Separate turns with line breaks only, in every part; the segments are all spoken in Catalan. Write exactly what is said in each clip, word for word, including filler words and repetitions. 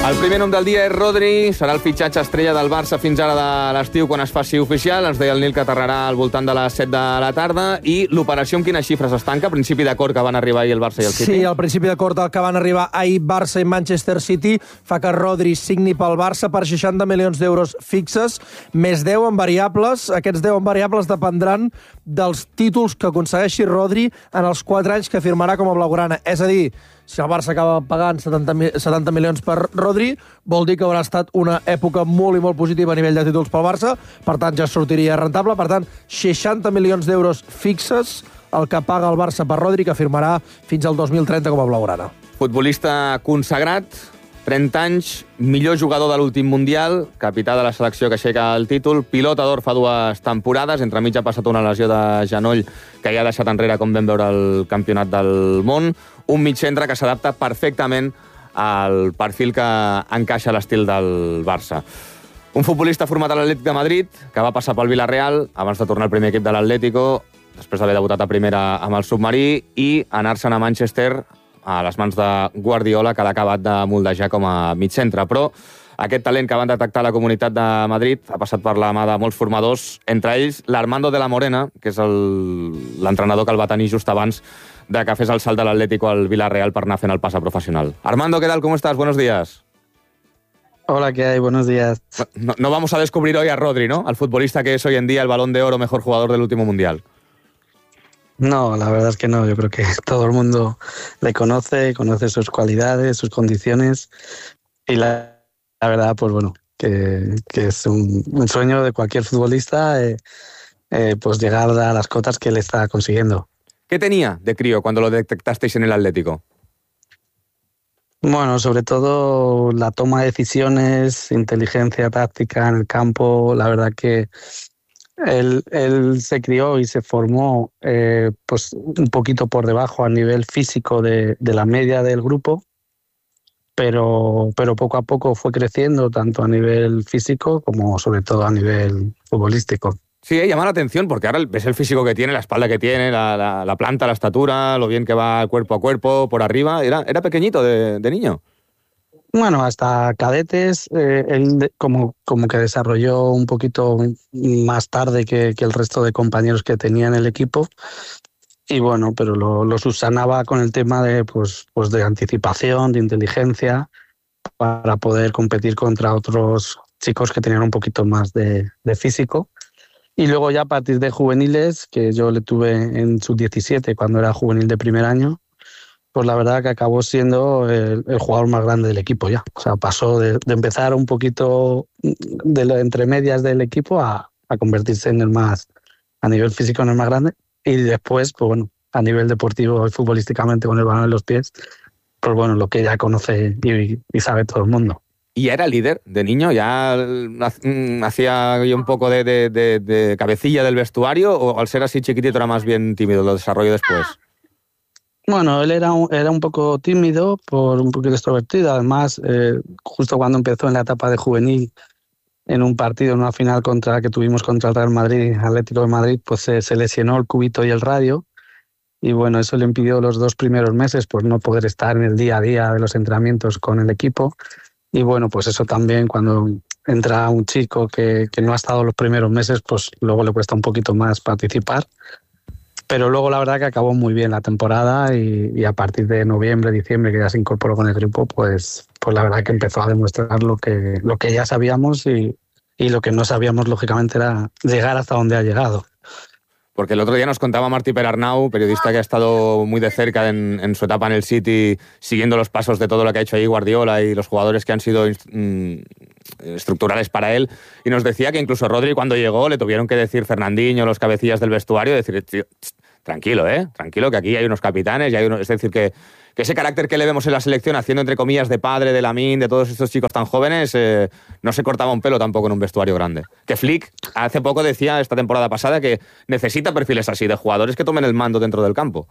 El primer nom del dia és Rodri, serà el fitxatge estrella del Barça fins ara de l'estiu quan es faci oficial. Ens deia el Nil que aterrarà al voltant de les set de la tarda. I l'operació amb quines xifres es tanca? Principi d'acord que van arribar ahir el Barça i el City?
Sí, el principi d'acord que van arribar ahir Barça i Manchester City fa que Rodri signi pel Barça per seixanta milions d'euros fixes, més deu en variables. Aquests deu en variables dependran dels títols que aconsegueixi Rodri en els quatre anys que firmarà com a blaugrana. És a dir, si el Barça acaba pagant setanta milions per Rodri, vol dir que haurà estat una època molt i molt positiva a nivell de títols pel Barça, per tant ja sortiria rentable. Per tant, seixanta milions d'euros fixes el que paga el Barça per Rodri, que firmarà fins al dos mil trenta com a blaugrana.
Futbolista consagrat, trenta anys, millor jugador de l'últim Mundial, capità de la selecció que aixeca el títol, pilota d'or fa dues temporades, entremig ha passat una lesió de genoll que ja ha deixat enrere, com vam veure, el campionat del món, un mitjcentre que s'adapta perfectament al perfil que encaixa l'estil del Barça. Un futbolista format a l'Atlètic de Madrid, que va passar pel Villarreal abans de tornar al primer equip de l'Atlético, després d'haver debutat a primera amb el submarí, i anar-se'n a Manchester a les mans de Guardiola, que l'ha acabat de moldejar com a mitjcentre. Però aquest talent que van detectar a la Comunitat de Madrid ha passat per la mà de molts formadors, entre ells l'Armando de la Morena, que és l'entrenador que el va tenir just abans de que fes el salt de l'Atlético al Villarreal per anar fent el pas a professional. Armando, ¿qué tal? ¿Cómo estás? Buenos días.
Hola, ¿qué hay? Buenos días.
No, no vamos a descubrir hoy a Rodri, ¿no? Al futbolista que es hoy en día el Balón de Oro, mejor jugador del último Mundial.
No, la verdad es que no. Yo creo que todo el mundo le conoce, conoce sus cualidades, sus condiciones. Y la, la verdad, pues bueno, que, que es un, un sueño de cualquier futbolista eh, eh, pues llegar a las cotas que él está consiguiendo.
¿Qué tenía de crío cuando lo detectasteis en el Atlético?
Bueno, sobre todo la toma de decisiones, inteligencia táctica en el campo. La verdad que él, él se crió y se formó eh, pues un poquito por debajo a nivel físico de, de la media del grupo, pero, pero poco a poco fue creciendo tanto a nivel físico como sobre todo a nivel futbolístico.
Sí, eh, llama la atención porque ahora ves el físico que tiene, la espalda que tiene, la, la, la planta, la estatura, lo bien que va cuerpo a cuerpo, por arriba. Era, era pequeñito de, de niño.
Bueno, hasta cadetes, eh, él como, como que desarrolló un poquito más tarde que, que el resto de compañeros que tenía en el equipo. Y bueno, pero lo, lo subsanaba con el tema de, pues, pues de anticipación, de inteligencia, para poder competir contra otros chicos que tenían un poquito más de, de físico. Y luego ya a partir de juveniles, que yo le tuve en sub diecisiete cuando era juvenil de primer año, pues la verdad que acabó siendo el, el jugador más grande del equipo ya. O sea, pasó de, de empezar un poquito de lo, entre medias del equipo a, a convertirse en el más, a nivel físico, en el más grande. Y después, pues bueno, a nivel deportivo y futbolísticamente con el balón en los pies, pues bueno, lo que ya conoce y, y sabe todo el mundo.
¿Y era líder de niño? ¿Ya hacía un poco de, de, de, de cabecilla del vestuario o al ser así chiquitito era más bien tímido, lo desarrolló después?
Bueno, él era un, era un poco tímido, por un poquito extrovertido. Además, eh, justo cuando empezó en la etapa de juvenil, en un partido, en una final contra que tuvimos contra el Real Madrid, Atlético de Madrid, pues se, se lesionó el cúbito y el radio. Y bueno, eso le impidió los dos primeros meses pues no poder estar en el día a día de los entrenamientos con el equipo. Y bueno, pues eso también, cuando entra un chico que, que no ha estado los primeros meses, pues luego le cuesta un poquito más participar. Pero luego la verdad que acabó muy bien la temporada y, y a partir de noviembre, diciembre, que ya se incorporó con el grupo, pues, pues la verdad que empezó a demostrar lo que, lo que ya sabíamos y, y lo que no sabíamos, lógicamente, era llegar hasta donde ha llegado.
Porque el otro día nos contaba Martí Perarnau, periodista que ha estado muy de cerca en, en su etapa en el City, siguiendo los pasos de todo lo que ha hecho ahí Guardiola y los jugadores que han sido mm, estructurales para él, y nos decía que incluso Rodri cuando llegó le tuvieron que decir Fernandinho, los cabecillas del vestuario, decir, tío, tranquilo, ¿eh? Tranquilo, que aquí hay unos capitanes, y hay unos... es decir, que, que ese carácter que le vemos en la selección, haciendo entre comillas de padre, de Lamine, de todos estos chicos tan jóvenes, eh, no se cortaba un pelo tampoco en un vestuario grande. Que Flick hace poco decía, esta temporada pasada, que necesita perfiles así, de jugadores que tomen el mando dentro del campo.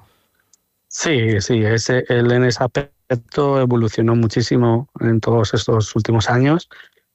Sí, sí, ese, él en ese aspecto evolucionó muchísimo en todos estos últimos años.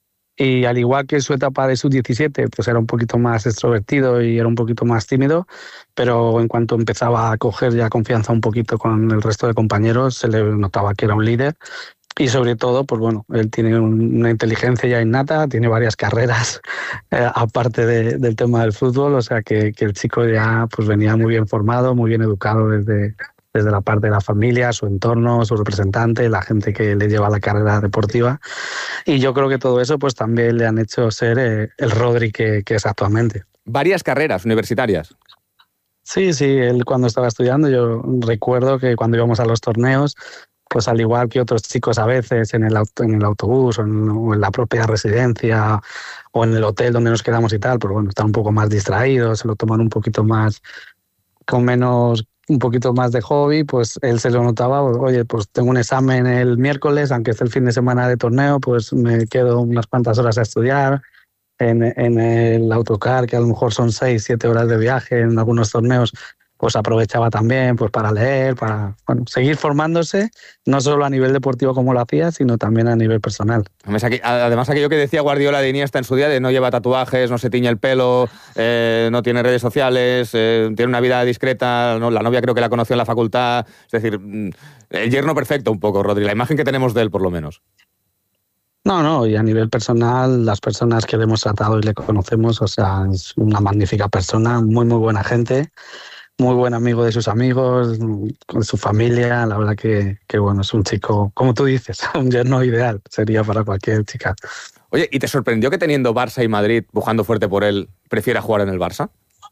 Y al igual que su etapa de sub diecisiete, pues era un poquito más extrovertido y era un poquito más tímido, pero en cuanto empezaba a coger ya confianza un poquito con el resto de compañeros, se le notaba que era un líder Y sobre todo, pues bueno, él tiene un, una inteligencia ya innata, tiene varias carreras eh, aparte de, del tema del fútbol, o sea que, que el chico ya pues venía muy bien formado, muy bien educado desde, desde la parte de la familia, su entorno, su representante, la gente que le lleva la carrera deportiva. Y yo creo que todo eso pues también le han hecho ser eh, el Rodri que, que es actualmente.
Varias carreras universitarias.
Sí, sí, él cuando estaba estudiando, yo recuerdo que cuando íbamos a los torneos, pues al igual que otros chicos a veces en el, auto, en el autobús o en, o en la propia residencia o en el hotel donde nos quedamos y tal, pues bueno, están un poco más distraídos, se lo toman un poquito más, con menos, un poquito más de hobby, pues él se lo notaba, oye, pues tengo un examen el miércoles, aunque es el fin de semana de torneo, pues me quedo unas cuantas horas a estudiar. En, en el autocar, que a lo mejor son seis, siete horas de viaje en algunos torneos, pues aprovechaba también pues para leer, para bueno, seguir formándose, no solo a nivel deportivo como lo hacía, sino también a nivel personal.
Además, aquello que decía Guardiola de Iniesta en su día, de no lleva tatuajes, no se tiñe el pelo, eh, no tiene redes sociales, eh, tiene una vida discreta, ¿no? La novia creo que la conoció en la facultad, es decir, el yerno perfecto un poco, Rodri, la imagen que tenemos de él por lo menos.
No, no, y a nivel personal, las personas que le hemos tratado y le conocemos, o sea, es una magnífica persona, muy, muy buena gente, muy buen amigo de sus amigos, con su familia, la verdad que, que bueno, es un chico, como tú dices, un yerno ideal, sería para cualquier chica.
Oye, ¿y te sorprendió que teniendo Barça y Madrid, pujando fuerte por él, prefiera jugar en el Barça?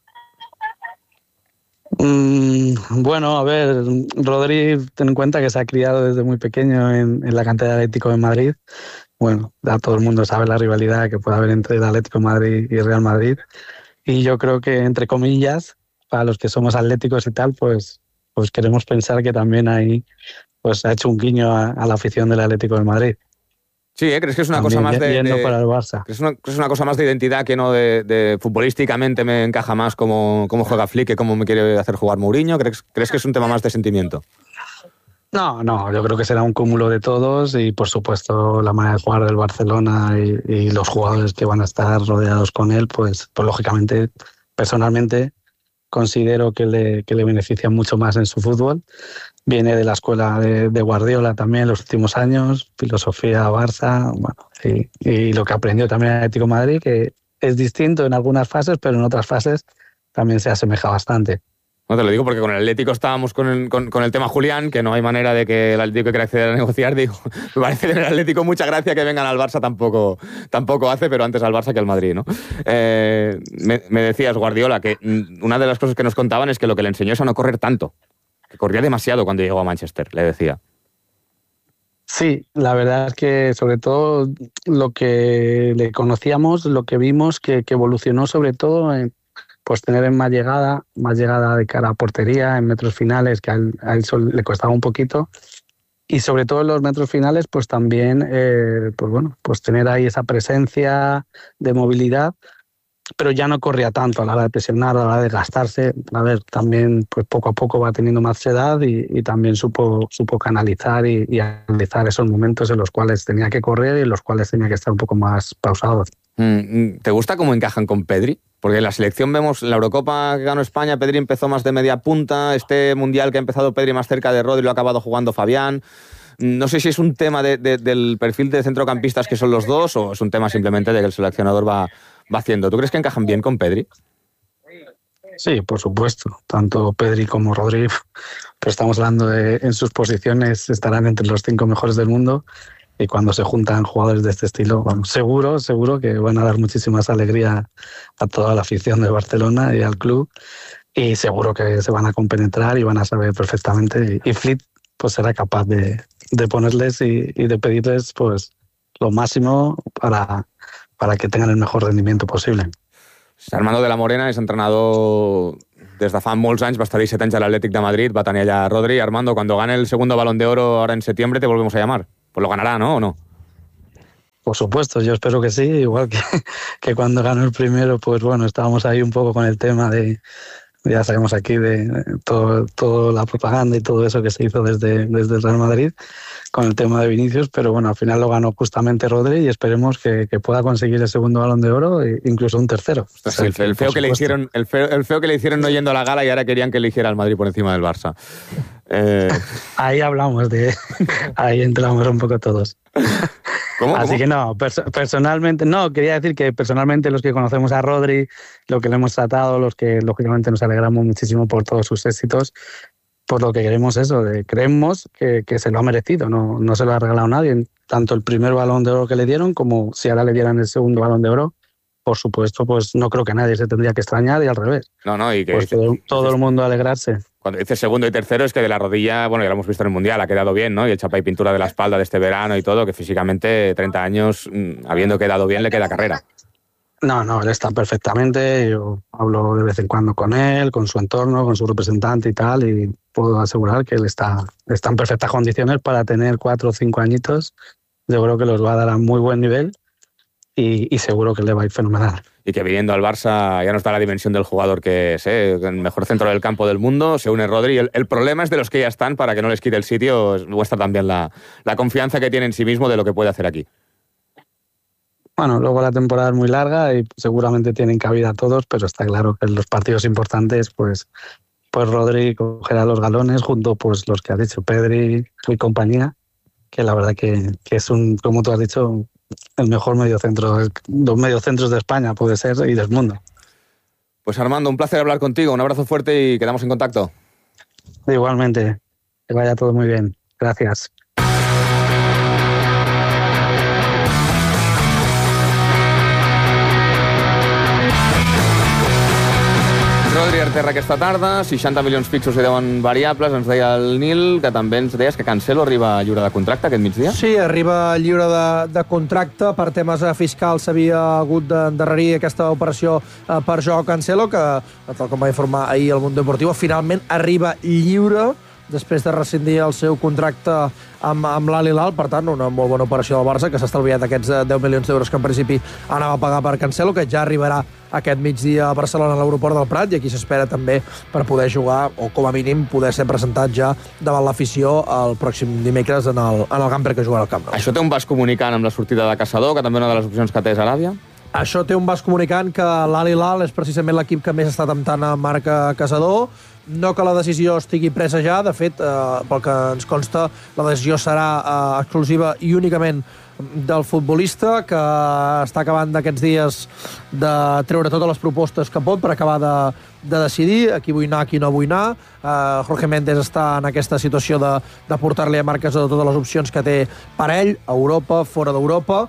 Mm, bueno, a ver, Rodri, ten en cuenta que se ha criado desde muy pequeño en, en la cantera de Atlético de Madrid. Bueno, ya todo el mundo sabe la rivalidad que puede haber entre el Atlético de Madrid y Real Madrid. Y yo creo que, entre comillas, para los que somos atléticos y tal, pues, pues queremos pensar que también ahí pues, ha hecho un guiño a, a la afición del Atlético de Madrid.
Sí, ¿eh? ¿Crees que es una
también,
cosa más de,
yendo
de
para el Barça?
¿crees una, es una cosa más de identidad que no de, de futbolísticamente me encaja más cómo, cómo juega Flick que cómo me quiere hacer jugar Mourinho? ¿Crees, ¿Crees que es un tema más de sentimiento?
No, no, yo creo que será un cúmulo de todos y por supuesto la manera de jugar del Barcelona y, y los jugadores que van a estar rodeados con él, pues, pues lógicamente, personalmente considero que le, que le beneficia mucho más en su fútbol. Viene de la escuela de, de Guardiola también en los últimos años, filosofía Barça, bueno, y, y lo que aprendió también en Atlético de Madrid, que es distinto en algunas fases, pero en otras fases también se asemeja bastante.
No te lo digo porque con el Atlético estábamos con el, con, con el tema Julián, que no hay manera de que el Atlético quiera acceder a negociar. Digo, me parece que en el Atlético mucha gracia que vengan al Barça tampoco, tampoco hace, pero antes al Barça que al Madrid, ¿no? Eh, me, me decías, Guardiola, que una de las cosas que nos contaban es que lo que le enseñó es a no correr tanto, que corría demasiado cuando llegó a Manchester, le decía.
Sí, la verdad es que sobre todo lo que le conocíamos, lo que vimos que, que evolucionó sobre todo en pues tener en más llegada, más llegada de cara a portería, en metros finales, que a él, a él le costaba un poquito. Y sobre todo en los metros finales, pues también, eh, pues bueno, pues tener ahí esa presencia de movilidad, pero ya no corría tanto a la hora de presionar, a la hora de gastarse. A ver, también pues poco a poco va teniendo más edad y, y también supo, supo canalizar y, y analizar esos momentos en los cuales tenía que correr y en los cuales tenía que estar un poco más pausado.
¿Te gusta cómo encajan con Pedri? Porque en la selección vemos, en la Eurocopa que ganó España, Pedri empezó más de media punta, este Mundial que ha empezado Pedri más cerca de Rodri lo ha acabado jugando Fabián. No sé si es un tema de, de, del perfil de centrocampistas que son los dos o es un tema simplemente de que el seleccionador va, va haciendo. ¿Tú crees que encajan bien con Pedri?
Sí, por supuesto. Tanto Pedri como Rodri, pues estamos hablando de en sus posiciones, estarán entre los cinco mejores del mundo. Y cuando se juntan jugadores de este estilo, bueno, seguro, seguro que van a dar muchísimas alegría a toda la afición de Barcelona y al club. Y seguro que se van a compenetrar y van a saber perfectamente. Y Flick pues será capaz de, de ponerles y, y de pedirles pues lo máximo para, para que tengan el mejor rendimiento posible.
Armando de la Morena és entrenador des de fa molts anys, va estar set anys a l'Atlètic de Madrid, va tenir allà Rodri. Armando, cuando gane el segundo Balón de Oro ahora en septiembre te volvemos a llamar. Pues lo ganará, ¿no? ¿O no?
Por supuesto, yo espero que sí, igual que, que cuando ganó el primero, pues bueno, estábamos ahí un poco con el tema de, ya sabemos aquí de, de todo, toda la propaganda y todo eso que se hizo desde, desde el Real Madrid con el tema de Vinicius, pero bueno, al final lo ganó justamente Rodri y esperemos que, que pueda conseguir el segundo Balón de Oro e incluso un tercero.
O sea, el, el, feo que le hicieron, el, feo, el feo que le hicieron no yendo a la gala y ahora querían que eligiera al Madrid por encima del Barça. Eh...
Ahí hablamos de... Ahí entramos un poco todos.
¿Cómo,
Así
cómo?
que no, pers personalmente, no, quería decir que personalmente los que conocemos a Rodri, lo que le hemos tratado, los que lógicamente nos alegramos muchísimo por todos sus éxitos, por lo que queremos eso, de, creemos que, que se lo ha merecido, no, no se lo ha regalado nadie, tanto el primer Balón de Oro que le dieron como si ahora le dieran el segundo Balón de Oro, por supuesto, pues no creo que nadie se tendría que extrañar y al revés.
No, no, y que
pues todo, todo el mundo alegrarse.
Cuando dices segundo y tercero es que de la rodilla, bueno, ya lo hemos visto en el Mundial, ha quedado bien, ¿no? Y el chapa y pintura de la espalda de este verano y todo, que físicamente treinta años, habiendo quedado bien, le queda carrera.
No, no, él está perfectamente, yo hablo de vez en cuando con él, con su entorno, con su representante y tal, y puedo asegurar que él está, está en perfectas condiciones para tener cuatro o cinco añitos. Yo creo que los va a dar a muy buen nivel y, y seguro que le va a ir fenomenal.
Y que viniendo al Barça ya no está la dimensión del jugador que es, ¿eh? El mejor centro del campo del mundo, se une Rodri. El, el problema es de los que ya están, para que no les quite el sitio, muestra también la, la confianza que tiene en sí mismo de lo que puede hacer aquí.
Bueno, luego la temporada es muy larga y seguramente tienen cabida todos, pero está claro que en los partidos importantes, pues, pues Rodri cogerá los galones junto pues los que ha dicho Pedri y compañía, que la verdad que, que es un, como tú has dicho, el mejor mediocentro, los mediocentros de España puede ser y del mundo.
Pues Armando, un placer hablar contigo, un abrazo fuerte y quedamos en contacto.
Igualmente, que vaya todo muy bien. Gracias.
Rodri Arterra aquesta tarda, seixanta milions fixos i deu variables. Ens deia el Nil, que també ens deies que Cancelo arriba lliure de contracte aquest migdia.
Sí, arriba lliure de, de contracte. Per temes fiscals s'havia hagut d'endarrerir aquesta operació per Joao Cancelo, que, tal com va informar ahir el Mundo Deportivo, finalment arriba lliure després de rescindir el seu contracte amb, amb l'Al Hilal. Per tant, una molt bona operació del Barça, que s'ha estalviat aquests deu milions d'euros que en principi anava a pagar per Cancelo, que ja arribarà aquest migdia a Barcelona a l'aeroport del Prat, i aquí s'espera també per poder jugar, o com a mínim poder ser presentat ja davant l'afició el pròxim dimecres en el, en el Gamper, que jugarà al Camp Nou.
Això té un vas comunicant amb la sortida de Caçador, que també una de les opcions que té és Aràbia?
Això té un vas comunicant que l'Al Hilal és precisament l'equip que més està temptant a Marc Caçador. No que la decisió estigui presa ja, de fet, eh, pel que ens consta, la decisió serà eh, exclusiva i únicament del futbolista, que està acabant d'aquests dies de treure totes les propostes que pot per acabar de, de decidir aquí vull anar, aquí no vull anar. Uh, Jorge Méndez està en aquesta situació de, de portar-li a Marc Caçador totes les opcions que té per ell, a Europa, fora d'Europa,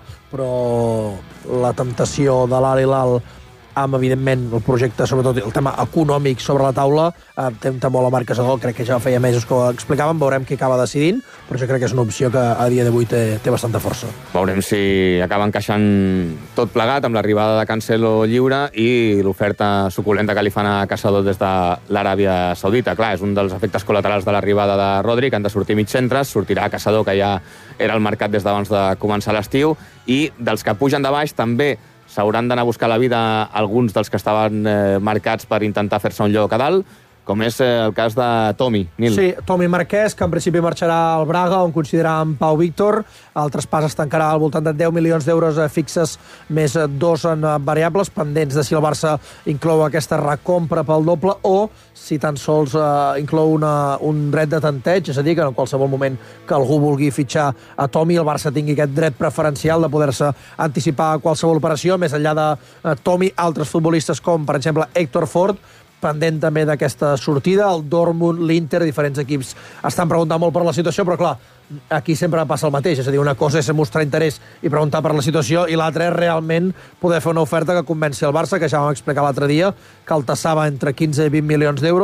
però la temptació de l'Al Hilal amb, evidentment, el projecte, sobretot el tema econòmic sobre la taula, eh, tempta molt a Marc Caçador, crec que ja feia mesos que ho explicàvem, veurem qui acaba decidint, però jo crec que és una opció que a dia d'avui té, té bastanta força.
Veurem si acaba encaixant tot plegat amb l'arribada de Cancelo lliure i l'oferta suculenta que li fan a Caçador des de l'Aràbia Saudita. Clar, és un dels efectes col·laterals de l'arribada de Rodri, que han de sortir mig centres, sortirà Caçador, que ja era al mercat des d'abans de començar l'estiu, i dels que pugen de baix també s'hauran d'anar a buscar la vida alguns dels que estaven eh, marcats per intentar fer-se un lloc a dalt, com és eh, el cas de Tomi, Nil.
Sí, Tomi Marquès, que en principi marxarà al Braga, on consideràvem Pau Víctor. El traspàs es tancarà al voltant de deu milions d'euros fixes, més dos en variables, pendents de si el Barça inclou aquesta recompra pel doble o si tan sols eh, inclou una, un dret de tanteig, és a dir, que en qualsevol moment que algú vulgui fitxar a Tomi, el Barça tingui aquest dret preferencial de poder-se anticipar a qualsevol operació. Més enllà de eh, Tomi, altres futbolistes com, per exemple, Héctor Ford, pendent també d'aquesta sortida, el Dortmund, l'Inter, diferents equips estan preguntant molt per la situació, però clar, aquí sempre passa el mateix, és a dir, una cosa és mostrar interès i preguntar per la situació, i l'altra és realment poder fer una oferta que convenci el Barça, que ja vam explicar l'altre dia, que el tassava entre quinze i vint milions d'euros,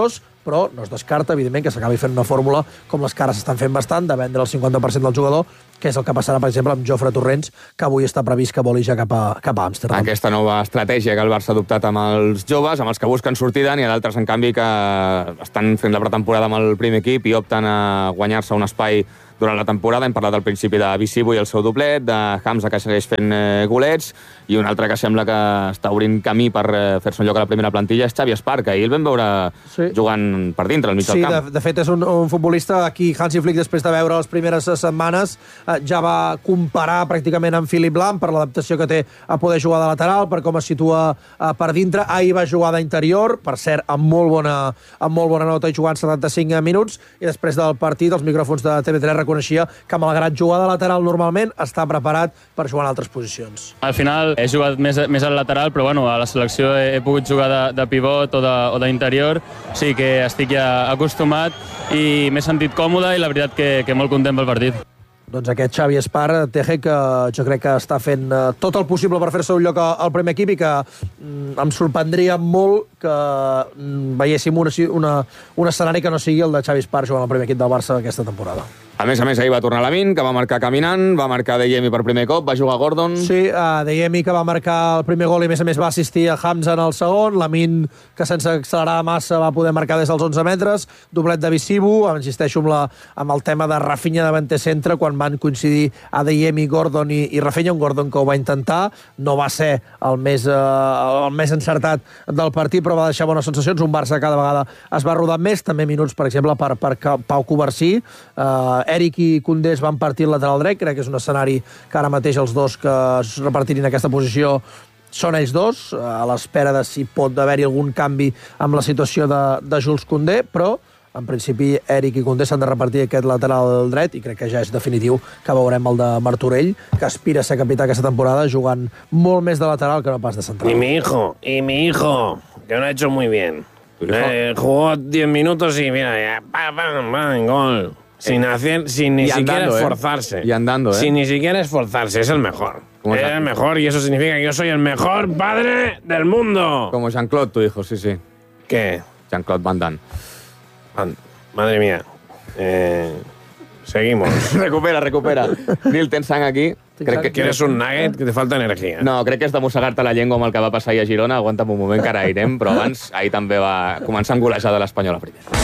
però no es descarta, evidentment, que s'acabi fent una fórmula com les que ara s'estan fent bastant, de vendre el cinquanta per cent del jugador, que és el que passarà, per exemple, amb Jofre Torrents, que avui està previst que voli ja cap a, cap a Amsterdam.
Aquesta nova estratègia que el Barça ha adoptat amb els joves, amb els que busquen sortida, n'hi ha d'altres, en canvi, que estan fent la pretemporada amb el primer equip i opten a guanyar-se un espai durant la temporada. Hem parlat al principi de Visibo i el seu doblet, de Hamza, que segueix fent eh, golets, i un altre que sembla que està obrint camí per eh, fer-se un lloc a la primera plantilla és Xavi Espar, que ahir el vam veure sí. jugant per dintre, al mig
sí,
del camp.
Sí, de, de fet és un, un futbolista aquí, Hansi Flick, després de veure les primeres setmanes, eh, ja va comparar pràcticament amb Philipp Lahm per l'adaptació que té a poder jugar de lateral, per com es situa eh, per dintre. Ahir va jugar d'interior, per cert, amb molt bona, amb molt bona nota i jugant setanta-cinc minuts, i després del partit els micròfons de T V tres coneixia que, malgrat jugar de lateral normalment, està preparat per jugar en altres posicions.
Al final he jugat més, més al lateral, però bueno, a la selecció he, he pogut jugar de, de pivot o d'interior, o sigui que estic ja acostumat i m'he sentit còmode i la veritat que, que molt content pel partit.
Doncs aquest Xavi Espar, Teje, que jo crec que està fent uh, tot el possible per fer-se un lloc al primer equip i que mm, em sorprendria molt que mm, veiéssim una, una, un escenari que no sigui el de Xavi Espar jugant al primer equip del Barça aquesta temporada.
A més a més, ahir va tornar Lamine, que va marcar caminant, va marcar Adeyemi per primer cop, va jugar Gordon...
Sí, uh, Adeyemi, que va marcar el primer gol i, a més a més, va assistir a Hamza en el segon, Lamine, que sense accelerar massa va poder marcar des dels onze metres, doblet de Visibo, insisteixo amb, la, amb el tema de Rafinha davanter centre, quan van coincidir Adeyemi, Gordon i, i Rafinha, un Gordon que ho va intentar, no va ser el més, uh, el més encertat del partit, però va deixar bones sensacions, un Barça cada vegada es va rodar més, també minuts, per exemple, per, per Pau Covarsí, uh, Eric i Koundé es van partir el lateral dret, crec que és un escenari que ara mateix els dos que es repartirin aquesta posició són ells dos, a l'espera de si pot haver-hi algun canvi amb la situació de, de Jules Koundé, però en principi Eric i Koundé s'han de repartir aquest lateral dret i crec que ja és definitiu que veurem el de Martorell, que aspira a ser capità aquesta temporada jugant molt més de lateral que no pas de central.
Y mi hijo, y mi hijo, que lo ha hecho muy bien. Eh, jugó diez minutos y mira, ya, pa, pa, pa, gol. Sin hacer, sin ni siquiera
andando,
esforzarse.
¿eh? Y andando, ¿eh?
Sin ni siquiera esforzarse, es el mejor. Es el mejor y eso significa que yo soy el mejor padre del mundo.
Como Jean-Claude, tu hijo, sí, sí.
¿Qué?
Jean-Claude Van Damme.
Madre mía. Eh, seguimos.
recupera, recupera. Nil, tens sang aquí?
Crec que, que eres un nugget que te falta energia.
No, crec que és de mossegar-te la llengua amb el que va passar ahir a Girona. Aguanta'm un moment, que ara irem, però abans, ahir també va començar a engolejar de l'Espanyol a primera.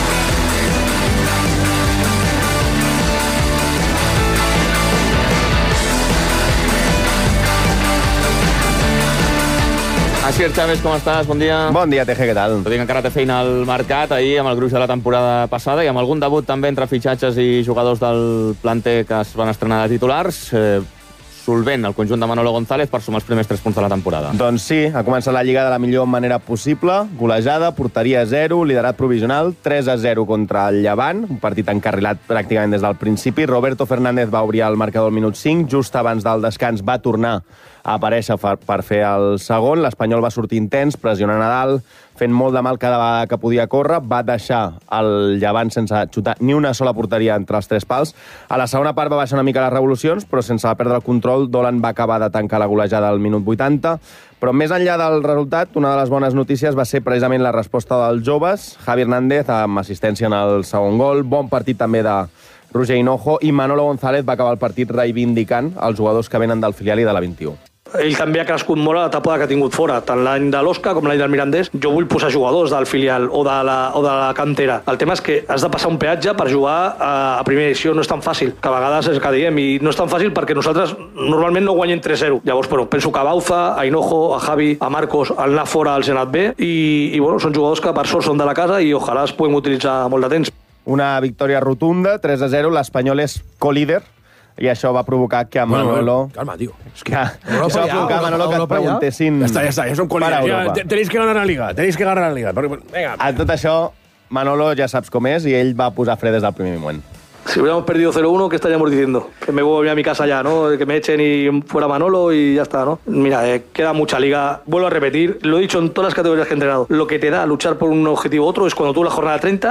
Asier Chávez, com estàs? Bon dia.
Bon dia, Teje, què tal?
Tot i que encara té feina al mercat, ahir amb el gruix de la temporada passada i amb algun debut també entre fitxatges i jugadors del planter que es van estrenar de titulars, eh, solvent el conjunt de Manolo González per sumar els primers tres punts de la temporada.
Doncs sí, ha començat la Lliga de la millor manera possible, golejada, porteria zero, liderat provisional, tres a zero contra el Llevant, un partit encarrilat pràcticament des del principi. Roberto Fernández va obrir el marcador al minut cinc, just abans del descans va tornar a aparèixer per fer el segon. L'Espanyol va sortir intens, pressionant a dalt, fent molt de mal cada vegada que podia córrer, va deixar el Llevant sense xutar ni una sola porteria entre els tres pals. A la segona part va baixar una mica les revolucions, però sense perdre el control, Dolan va acabar de tancar la golejada al minut vuitanta. Però més enllà del resultat, una de les bones notícies va ser precisament la resposta dels joves. Javi Hernández, amb assistència en el segon gol, bon partit també de Roger Hinojo, i Manolo González va acabar el partit reivindicant els jugadors que venen del filial i de la vint-i-u.
Ell també ha crescut molt a la etapa que ha tingut fora, tant l'any de l'Osca com l'any del Mirandés. Jo vull posar jugadors del filial o de, la, o de la cantera. El tema és que has de passar un peatge per jugar a, a primera edició, no és tan fàcil, que a vegades és que diem, i no és tan fàcil perquè nosaltres normalment no guanyem tres zero. Llavors, però penso que a Bauza, a Hinojo, a Javi, a Marcos, al anar fora al Senat B, i, i bueno, són jugadors que per sort són de la casa i ojalà es puguem utilitzar molt de temps.
Una victòria rotunda, tres a zero, l'Espanyol és co-líder, i això va provocar que a Manolo...
Bueno, bueno, calma, tío.
Es que, Europa això va provocar a Manolo que et preguntessin...
Ja està, ja està, ja som colíders. Ja, tenéis que ganar la Liga, tenéis que ganar la Liga. Pero, venga.
A tot això, Manolo ja saps com és, i ell va posar fre des del primer moment.
Si hubiéramos perdido cero uno, ¿qué estaríamos diciendo? Que me voy a mi casa ya, ¿no? Que me echen y fuera Manolo y ya está, ¿no? Mira, eh, queda mucha liga. Vuelvo a repetir, lo he dicho en todas las categorías que he entrenado. Lo que te da luchar por un objetivo u otro es cuando tú la jornada treinta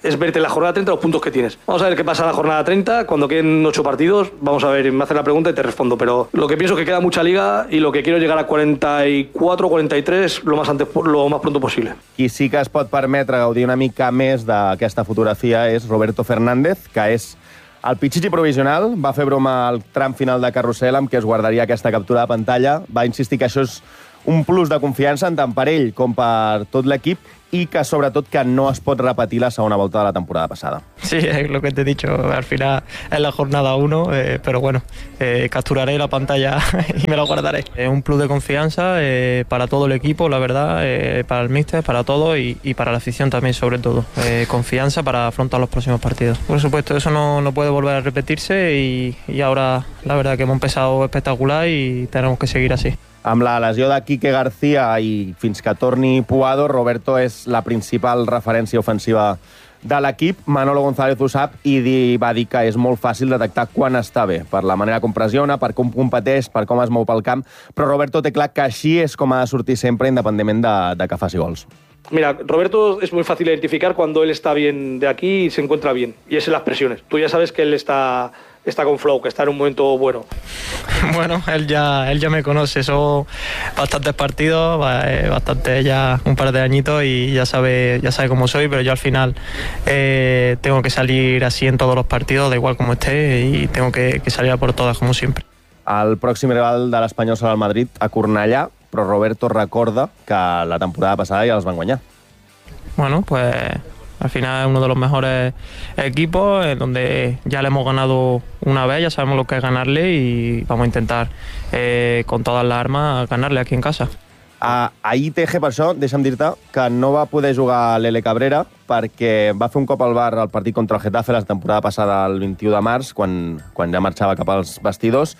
es verte en la jornada treinta los puntos que tienes. Vamos a ver qué pasa en la jornada treinta, cuando queden ocho partidos, vamos a ver, me hacen la pregunta y te respondo, pero lo que pienso es que queda mucha liga y lo que quiero es llegar a cuarenta y cuatro, cuarenta y tres lo más, antes, lo más pronto posible.
Qui sí que es pot permetre gaudir una mica més d'aquesta fotografia és Roberto Fernández, que és el Pichichi provisional, va fer broma al tram final de carrusel amb què es guardaria aquesta captura de pantalla, va insistir que això és un plus de confiança tant per ell com per tot l'equip y que sobretot que no es pot repetir la segona volta de la temporada pasada.
Sí, es lo que te he dicho, al final es la jornada uno, eh, pero bueno, eh, capturaré la pantalla y me la guardaré. Es un plus de confianza eh, para todo el equipo, la verdad, eh, para el míster, para todo y, y para la afición también sobre todo. Eh, confianza para afrontar los próximos partidos. Por supuesto, eso no, no puede volver a repetirse y, y ahora la verdad que hemos empezado espectacular y tenemos que seguir así.
Amb la lesió de Quique García i fins que torni Puado, Roberto és la principal referència ofensiva de l'equip. Manolo González ho sap i va dir que és molt fàcil detectar quan està bé, per la manera com pressiona, per com competeix, per com es mou pel camp, però Roberto té clar que així és com ha de sortir sempre, independentment de, de que faci gols.
Mira, Roberto es muy fácil identificar cuando él está bien de aquí y se encuentra bien, y es en las presiones. Tú ya sabes que él está... está con flow, que está en un momento bueno.
Bueno, él ya, él ya me conoce, son bastantes partidos, bastante ya un par de añitos y ya sabe, ya sabe cómo soy, pero yo al final eh, tengo que salir así en todos los partidos, da igual como esté, y tengo que, que salir a por todas, como siempre.
El pròxim rival de l'Espanyol serà el Madrid a Cornellà, però Roberto recorda que la temporada passada ja els van guanyar.
Bueno, pues... Al final es uno de los mejores equipos, en donde ya le hemos ganado una vez, ya sabemos lo que es ganarle y vamos a intentar eh, con todas las armas ganarle aquí en casa.
Uh, ahir T G, per això, deixa'm dir-te que no va poder jugar l'Ele Cabrera perquè va fer un cop al bar al partit contra el Getafe la temporada passada, el vint-i-u de març, quan, quan ja marxava cap als vestidors.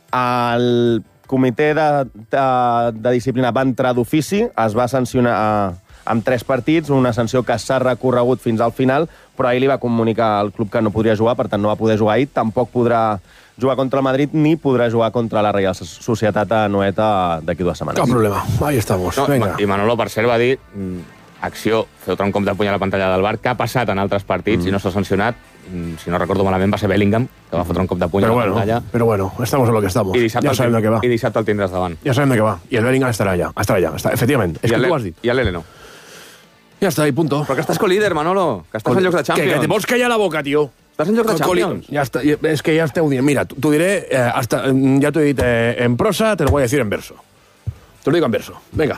El comitè de, de, de disciplina va entrar d'ofici, es va sancionar... Uh, amb tres partits, una sanció que s'ha recorregut fins al final, però ahir li va comunicar al club que no podria jugar, per tant no va poder jugar ahir, tampoc podrà jugar contra el Madrid ni podrà jugar contra la Reial Societat a Noeta d'aquí dues setmanes.
Cap problema, ahí estamos.
No,
venga.
I Manolo, per cert, va dir acció, fer un cop de puny a la pantalla del bar, que ha passat en altres partits mm. i no s'ha sancionat. Si no recordo malament, va ser Bellingham, que va fotre un cop de puny
pero
a la
bueno,
pantalla.
Pero bueno, estamos en lo que estamos.
I
ya sabem de què va.
I dissabte el tindràs davant.
Ja sabem de què va. I el Bellingham estarà allà. Estarà allà, està, efectivament. És que tu ho has dit.
I l'Ele no.
Ja està, i punto.
Però que estàs co-líder, Manolo. Que estàs en llocs de Champions.
Que, que te pots callar la boca, tio.
Estàs en llocs de Champions.
Ya está, es que ya esteu dient. Mira, t'ho diré, eh, hasta, ya t'ho he dit eh, en prosa, te lo voy a decir en verso. Te lo digo en verso. Venga.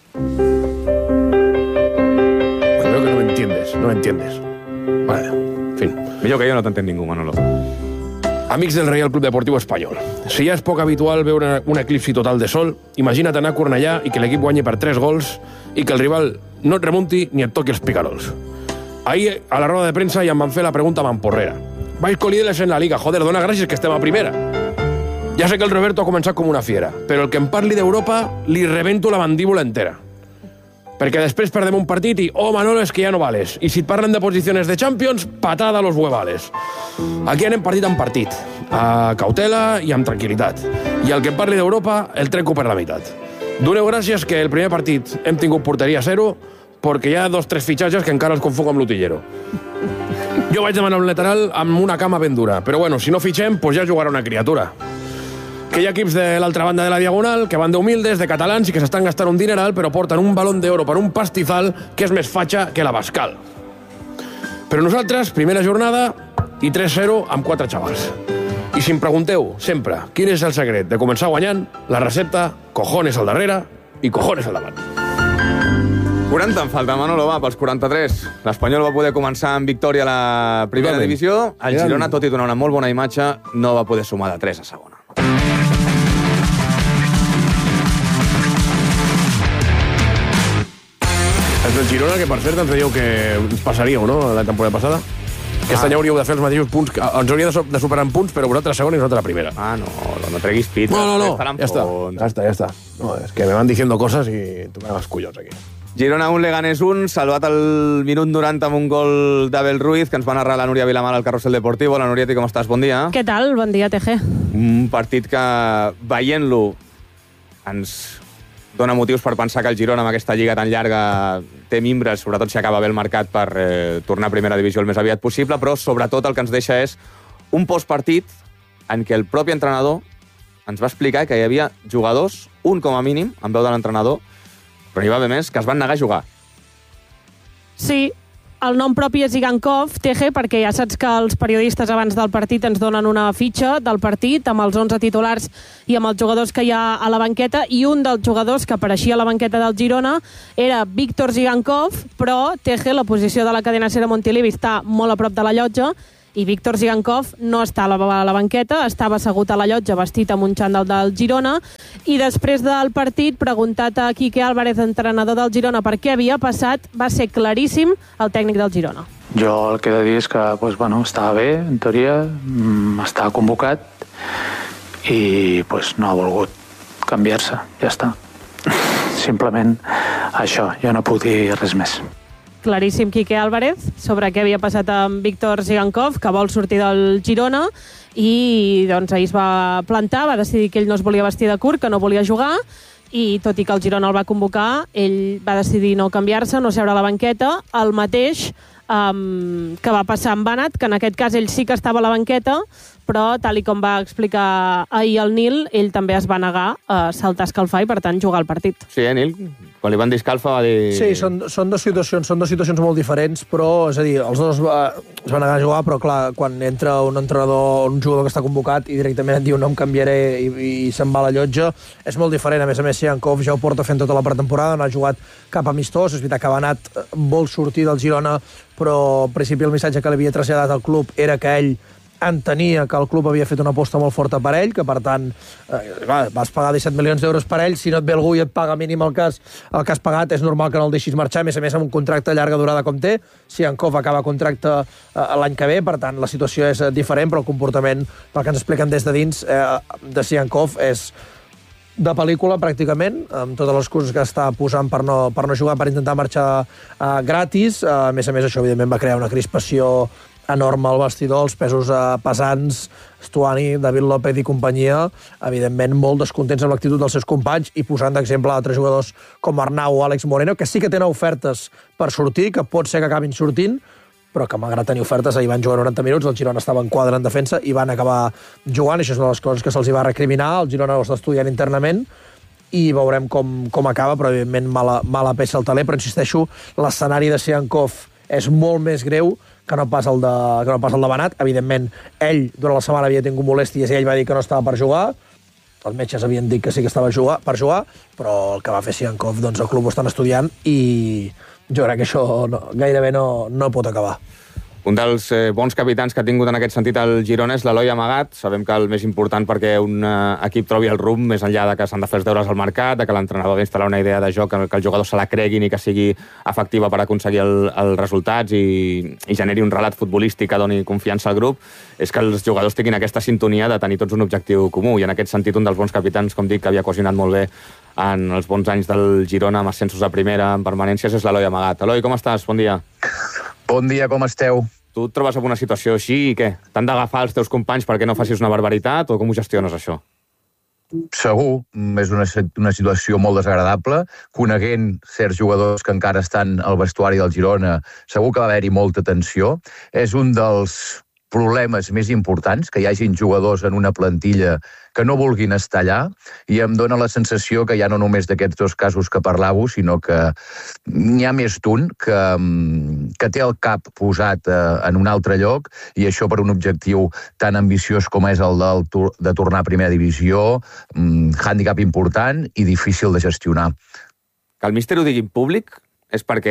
Creo que no me entiendes, no me entiendes. Vale, en fin.
Millor que jo no t'entén ningú, Manolo.
Amics del Real Club Deportivo Espanyol. Si ja és poc habitual veure un eclipsi total de sol, imagina't anar a Cornellà i que l'equip guanyi per tres gols i que el rival no et remunti ni et toqui els picarols. Ahir, a la roda de premsa, ja em van fer la pregunta mamporrera. Vais colíderes en la Liga, joder, dona gràcies que estem a primera. Ja sé que el Roberto ha començat com una fiera, però el que em parli d'Europa li rebento la mandíbula entera. Perquè després perdem un partit i, oh, Manolo, és que ja no vales. I si et parlen de posicions de Champions, patada a los huevales. Aquí anem partit en partit, a cautela i amb tranquil·litat. I el que em parli d'Europa, el trenco per la meitat. Doneu gràcies que el primer partit hem tingut porteria zero, perquè hi ha dos tres fitxatges que encara els confongo amb l'utillero. Jo vaig demanar un lateral amb una cama ben dura, però bueno, si no fitxem, pues ja jugarà una criatura. Que hi ha equips de l'altra banda de la Diagonal que van d'humildes, de catalans i que s'estan gastant un dineral però porten un balón d'oro per un pastizal que és més fatxa que la Bascal. Però nosaltres, primera jornada i tres zero amb quatre xavals. I si em pregunteu sempre quin és el secret de començar guanyant, la recepta, cojones al darrere i cojones al davant.
quaranta en falta, Manolo, va, pels quaranta-tres. L'Espanyol va poder començar amb victòria a la primera
Realment.
divisió. El Girona, tot i donar una molt bona imatge, no va poder sumar de tres a segona.
És el Girona, que per cert ens dèieu que passaríeu, no?, la temporada passada. Aquest any hauríeu de fer els mateixos punts, que ens hauria de superar en punts, però vosaltres segona i nosaltres la primera.
Ah, no, no treguis pit.
No, no, no, ja està, ja està, ja està. No, és que me van diciendo cosas i tu me vas collons aquí.
Girona un, Leganés un, salvat al minut noranta amb un gol d'Abel Ruiz, que ens va narrar la Núria Vilamar al Carrusel Deportivo. La Núria, com estàs? Bon dia.
Què tal? Bon dia, T G.
Un partit que, veient-lo, ens dona motius per pensar que el Girona amb aquesta lliga tan llarga té mimbres, sobretot si acaba bé el mercat, per eh, tornar a primera divisió el més aviat possible, però sobretot el que ens deixa és un postpartit en què el propi entrenador ens va explicar que hi havia jugadors, un com a mínim, en veu de l'entrenador, però n'hi va haver més, que es van negar a jugar.
Sí, el nom propi és Igankov, T G, perquè ja saps que els periodistes abans del partit ens donen una fitxa del partit amb els onze titulars i amb els jugadors que hi ha a la banqueta, i un dels jugadors que apareixia a la banqueta del Girona era Víctor Zigankov, però T G, la posició de la cadena Ser a Montilivi, està molt a prop de la llotja, i Víctor Zigankov no està a la, a la banqueta, estava assegut a la llotja vestit amb un xandall del Girona, i després del partit, preguntat a Quique Álvarez, entrenador del Girona, per què havia passat, va ser claríssim el tècnic del Girona.
Jo el que he de dir és que pues, bueno, estava bé, en teoria, estava convocat i pues, no ha volgut canviar-se, ja està. Simplement això, jo no puc dir res més.
Claríssim Quique Álvarez sobre què havia passat amb Víctor Zigankov, que vol sortir del Girona, i doncs ahir es va plantar, va decidir que ell no es volia vestir de curt, que no volia jugar, i tot i que el Girona el va convocar, ell va decidir no canviar-se, no seure a la banqueta, el mateix um, que va passar amb Banat, que en aquest cas ell sí que estava a la banqueta, però tal i com va explicar ahir el Nil, ell també es va negar a saltar a escalfar i per tant jugar al partit.
Sí, eh, Nil? Quan li van dir escalfa va dir...
Sí, són, són dues situacions, són dues situacions molt diferents, però, és a dir, els dos va, es van negar a jugar, però clar, quan entra un entrenador, un jugador que està convocat i directament et diu no em canviaré i, i se'n va a la llotja, és molt diferent. A més a més, Zigankov ja ho porta fent tota la pretemporada, no ha jugat cap amistós, és veritat que va anar, vol sortir del Girona, però al principi el missatge que li havia traslladat al club era que ell entenia que el club havia fet una aposta molt forta per ell, que per tant eh, vas pagar disset milions d'euros per ell, si no et ve algú i et paga mínim el que, has, el que has pagat, és normal que no el deixis marxar, a més a més amb un contracte a llarga durada com té. Zigankov acaba contracte eh, l'any que ve, per tant la situació és diferent, però el comportament, pel que ens expliquen des de dins, eh, de Zigankov és de pel·lícula, pràcticament, amb totes les coses que està posant per no, per no jugar, per intentar marxar eh, gratis. Eh, a més a més, això evidentment va crear una crispació enorme al vestidor, els pesos eh, pesants, Stuani, David López i companyia, evidentment molt descontents amb l'actitud dels seus companys i posant d'exemple altres jugadors com Arnau o Àlex Moreno, que sí que tenen ofertes per sortir, que pot ser que acabin sortint, però que malgrat tenir ofertes ahir van jugar noranta minuts, el Girona estava en quadre en defensa i van acabar jugant, i això és una de les coses que se'ls va recriminar, el Girona ho està estudiant internament, i veurem com, com acaba, però evidentment mala, mala peça al taler, però insisteixo, l'escenari de Zigankov és molt més greu que no pas el de, que no pas el de Banat. Evidentment, ell durant la setmana havia tingut molèsties i ell va dir que no estava per jugar. Els metges havien dit que sí que estava jugar, per jugar, però el que va fer Zigankov, doncs el club ho estan estudiant i jo crec que això no, gairebé no, no pot acabar.
Un dels eh, bons capitans que ha tingut en aquest sentit el Girona és l'Eloi Amagat. Sabem que el més important perquè un eh, equip trobi el rumb, més enllà de que s'han de fer els deures al mercat, de que l'entrenador ha d'instal·lar una idea de joc, que, que els jugadors se la creguin i que sigui efectiva per aconseguir el, els resultats i, i generi un relat futbolístic que doni confiança al grup, és que els jugadors tinguin aquesta sintonia de tenir tots un objectiu comú. I en aquest sentit, un dels bons capitans, com dic, que havia cohesionat molt bé en els bons anys del Girona, amb ascensos a primera, en permanències, és l'Eloi Amagat. Eloi, com estàs? Bon dia.
Bon dia, com esteu?
Tu et trobes en una situació així i què? T'han d'agafar els teus companys perquè no facis una barbaritat o com ho gestiones, això?
Segur, és una, una situació molt desagradable. Coneguent certs jugadors que encara estan al vestuari del Girona, segur que va haver-hi molta tensió. És un dels problemes més importants, que hi hagin jugadors en una plantilla que no vulguin estar allà, i em dóna la sensació que ja no només d'aquests dos casos que parlàveu, sinó que n'hi ha més d'un que, que té el cap posat en un altre lloc, i això per un objectiu tan ambiciós com és el del, de tornar a primera divisió, hàndicap important i difícil de gestionar.
Que el míster ho digui en públic és perquè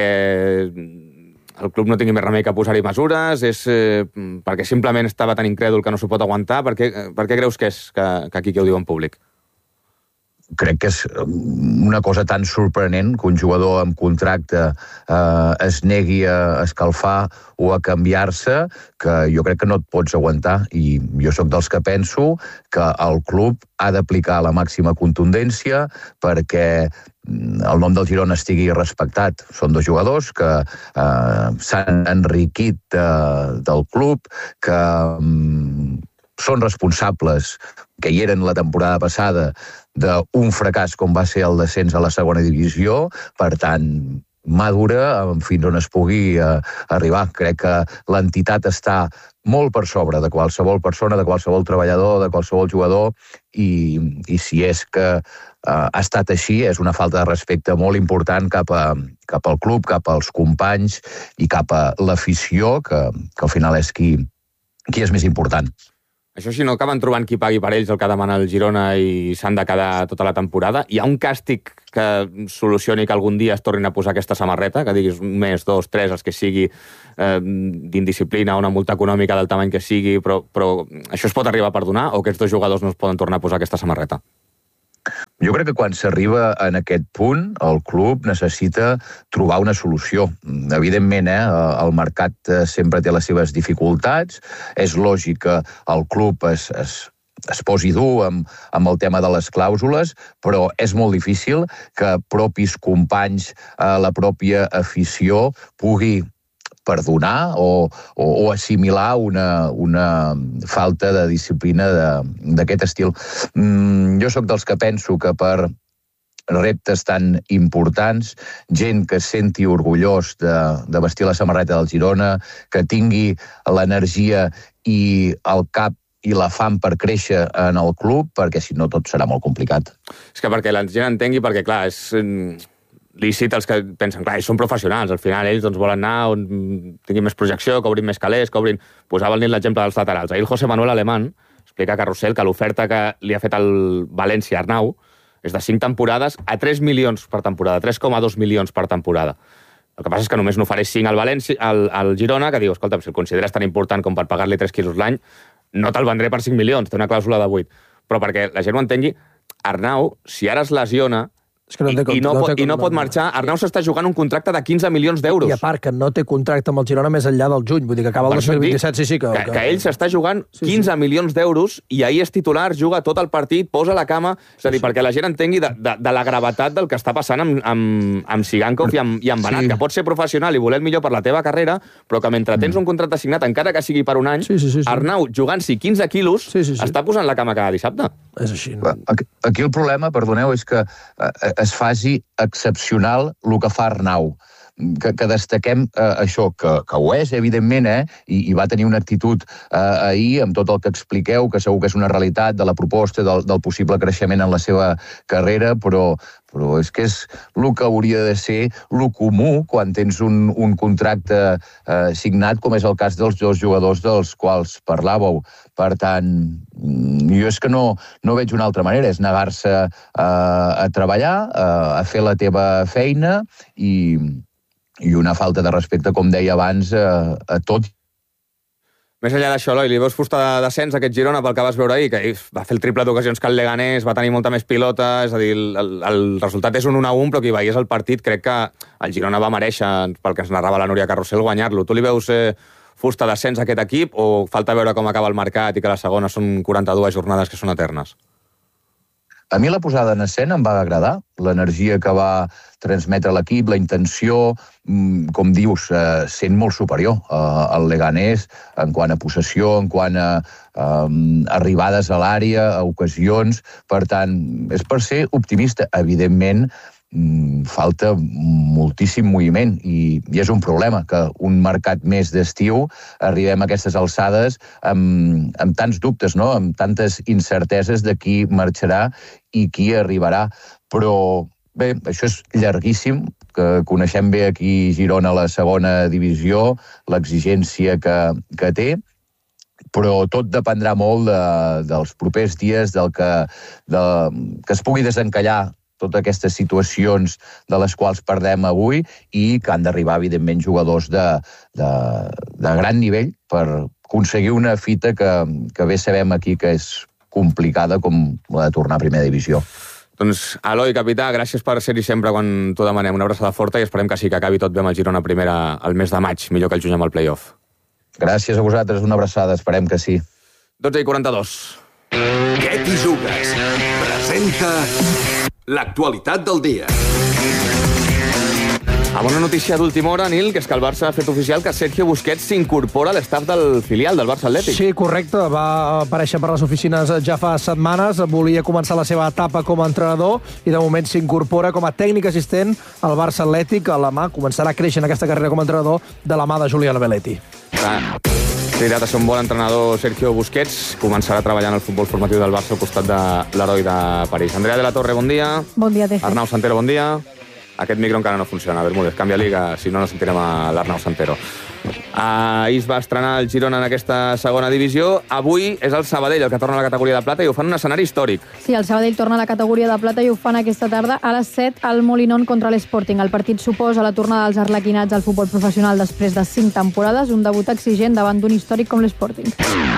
el club no tingui més remei que posar-hi mesures, és eh, perquè simplement estava tan incrèdul que no s'ho pot aguantar? Per què, per què creus que és que, que aquí que ho diu en públic?
Crec que és una cosa tan sorprenent que un jugador amb contracte eh, es negui a escalfar o a canviar-se, que jo crec que no et pots aguantar, i jo sóc dels que penso que el club ha d'aplicar la màxima contundència perquè el nom del Girona estigui respectat. Són dos jugadors que eh, s'han enriquit eh, del club, que mm, són responsables, que hi eren la temporada passada, d'un fracàs com va ser el descens a la segona divisió, per tant, madura fins on es pugui eh, arribar. Crec que l'entitat està molt per sobre de qualsevol persona, de qualsevol treballador, de qualsevol jugador, i, i si és que eh, ha estat així, és una falta de respecte molt important cap, a, cap al club, cap als companys i cap a l'afició, que, que al final és qui, qui és més important.
Això si no acaben trobant qui pagui per ells el que demana el Girona i s'han de quedar tota la temporada. Hi ha un càstig que solucioni que algun dia es tornin a posar aquesta samarreta, que diguis un mes, dos, tres, els que sigui eh, d'indisciplina, una multa econòmica del tamany que sigui, però, però això es pot arribar a perdonar o aquests dos jugadors no es poden tornar a posar aquesta samarreta?
Jo crec que quan s'arriba en aquest punt, el club necessita trobar una solució. Evidentment, eh, el mercat sempre té les seves dificultats. És lògic que el club es, es, es posi dur amb, amb el tema de les clàusules, però és molt difícil que propis companys, eh, la pròpia afició, pugui perdonar o, o, o assimilar una, una falta de disciplina d'aquest estil. Mm, jo sóc dels que penso que per reptes tan importants, gent que es senti orgullós de, de vestir la samarreta del Girona, que tingui l'energia i el cap i la fam per créixer en el club, perquè si no tot serà molt complicat.
És que perquè la gent entengui, perquè clar, és lícit els que pensen, clar, ells són professionals, al final ells doncs, volen anar on tinguin més projecció, que obrin més calés, que obrin... Posava el nit l'exemple dels laterals. Ahir el José Manuel Alemán explica a Carrusel que l'oferta que li ha fet el València Arnau és de cinc temporades a tres milions per temporada, tres coma dos milions per temporada. El que passa és que només n'ofereix cinc al, València, al, al Girona, que diu, escolta, si el consideres tan important com per pagar-li tres quilos l'any, no te'l vendré per cinc milions, té una clàusula de vuit. Però perquè la gent ho entengui, Arnau, si ara es lesiona,
És que no té,
I, i, no,
no
pot,
té,
i no pot marxar. Arnau s'està jugant un contracte de quinze milions d'euros.
I a part que no té contracte amb el Girona més enllà del juny, vull dir que acaba el dos mil vint-i-set, sí, sí. Que,
que, que ell s'està jugant quinze milions d'euros i ahir és titular, juga tot el partit, posa la cama, és a dir, sí, sí. perquè la gent entengui de, de, de la gravetat del que està passant amb, amb, amb Sigankov i amb, i amb Banat, sí. que pot ser professional i voler el millor per la teva carrera, però que mentre tens un contracte signat, encara que sigui per un any,
sí, sí, sí, sí.
Arnau, jugant-s'hi quinze quilos, sí, sí, sí. està posant la cama cada dissabte.
És així. No?
Aquí el problema, perdoneu, és que es faci excepcional el que fa Arnau. Que, que destaquem eh, això, que, que ho és, evidentment, eh, i, i va tenir una actitud eh, ahir amb tot el que expliqueu, que segur que és una realitat de la proposta, del, del possible creixement en la seva carrera, però, però és que és el que hauria de ser el comú quan tens un, un contracte eh, signat, com és el cas dels dos jugadors dels quals parlàveu. Per tant, jo és que no, no veig una altra manera, és negar-se eh, a treballar, eh, a fer la teva feina i... i una falta de respecte, com deia abans, a, a tot.
Més enllà d'això, Eloi, li veus fusta de descens a aquest Girona pel que vas veure ahir, que va fer el triple d'ocasions que el Leganés, va tenir molta més pilota, és a dir, el, el resultat és un un a un, però qui veiés el partit crec que el Girona va mereixer, pel que ens narrava la Núria Carrusel, guanyar-lo. Tu li veus eh, fusta de descens a aquest equip o falta veure com acaba el mercat i que la segona són quaranta-dues jornades que són eternes?
A mi la posada en escena em va agradar, l'energia que va transmetre l'equip, la intenció, com dius, eh, sent molt superior eh, al Leganés en quant a possessió, en quant a eh, arribades a l'àrea, a ocasions. Per tant, és per ser optimista. Evidentment, falta moltíssim moviment i, i és un problema que un mercat més d'estiu arribem a aquestes alçades amb, amb tants dubtes, no? Amb tantes incerteses de qui marxarà i qui arribarà. Però bé, això és llarguíssim, que coneixem bé aquí Girona a la segona divisió, l'exigència que, que té, però tot dependrà molt de, dels propers dies, del que, de, que es pugui desencallar totes aquestes situacions de les quals perdem avui i que han d'arribar, evidentment, jugadors de, de, de gran nivell per aconseguir una fita que, que bé sabem aquí que és complicada com la de tornar a primera divisió.
Doncs, Eloi, capità, gràcies per ser-hi sempre quan t'ho demanem. Una abraçada forta i esperem que sí que acabi tot bé amb el Girona primera al mes de maig, millor que el juny amb el play-off.
Gràcies a vosaltres, una abraçada, esperem que sí.
dotze i quaranta-dos.
Què t'hi jugues? Presenta l'actualitat del dia.
Amb una notícia d'última hora, Nil, que és que el Barça ha fet oficial que Sergio Busquets s'incorpora a l'estaf del filial del Barça Atlètic.
Sí, correcte. Va aparèixer per les oficines ja fa setmanes. Volia començar la seva etapa com a entrenador i de moment s'incorpora com a tècnic assistent al Barça Atlètic. A la mà començarà a créixer en aquesta carrera com a entrenador de la mà de Julián Belletti.
Ah. Cridat a ser un bon entrenador, Sergio Busquets començarà treballant al futbol formatiu del Barça al costat de l'heroi de París. Andrea de la Torre, bon dia.
Bon dia, Teje.
Arnau Santero, bon dia. Aquest micro encara no funciona. Bermúdez, canvia liga, si no, no sentirem a l'Arnau Santero. Ahir es va estrenar el Girona en aquesta segona divisió. Avui és el Sabadell el que torna a la categoria de plata i ho fan un escenari històric.
Sí, el Sabadell torna a la categoria de plata i ho fan aquesta tarda a les set al Molinón contra l'Sporting. El partit suposa la tornada dels arlequinats al futbol professional després de cinc temporades, un debut exigent davant d'un històric com l'Sporting.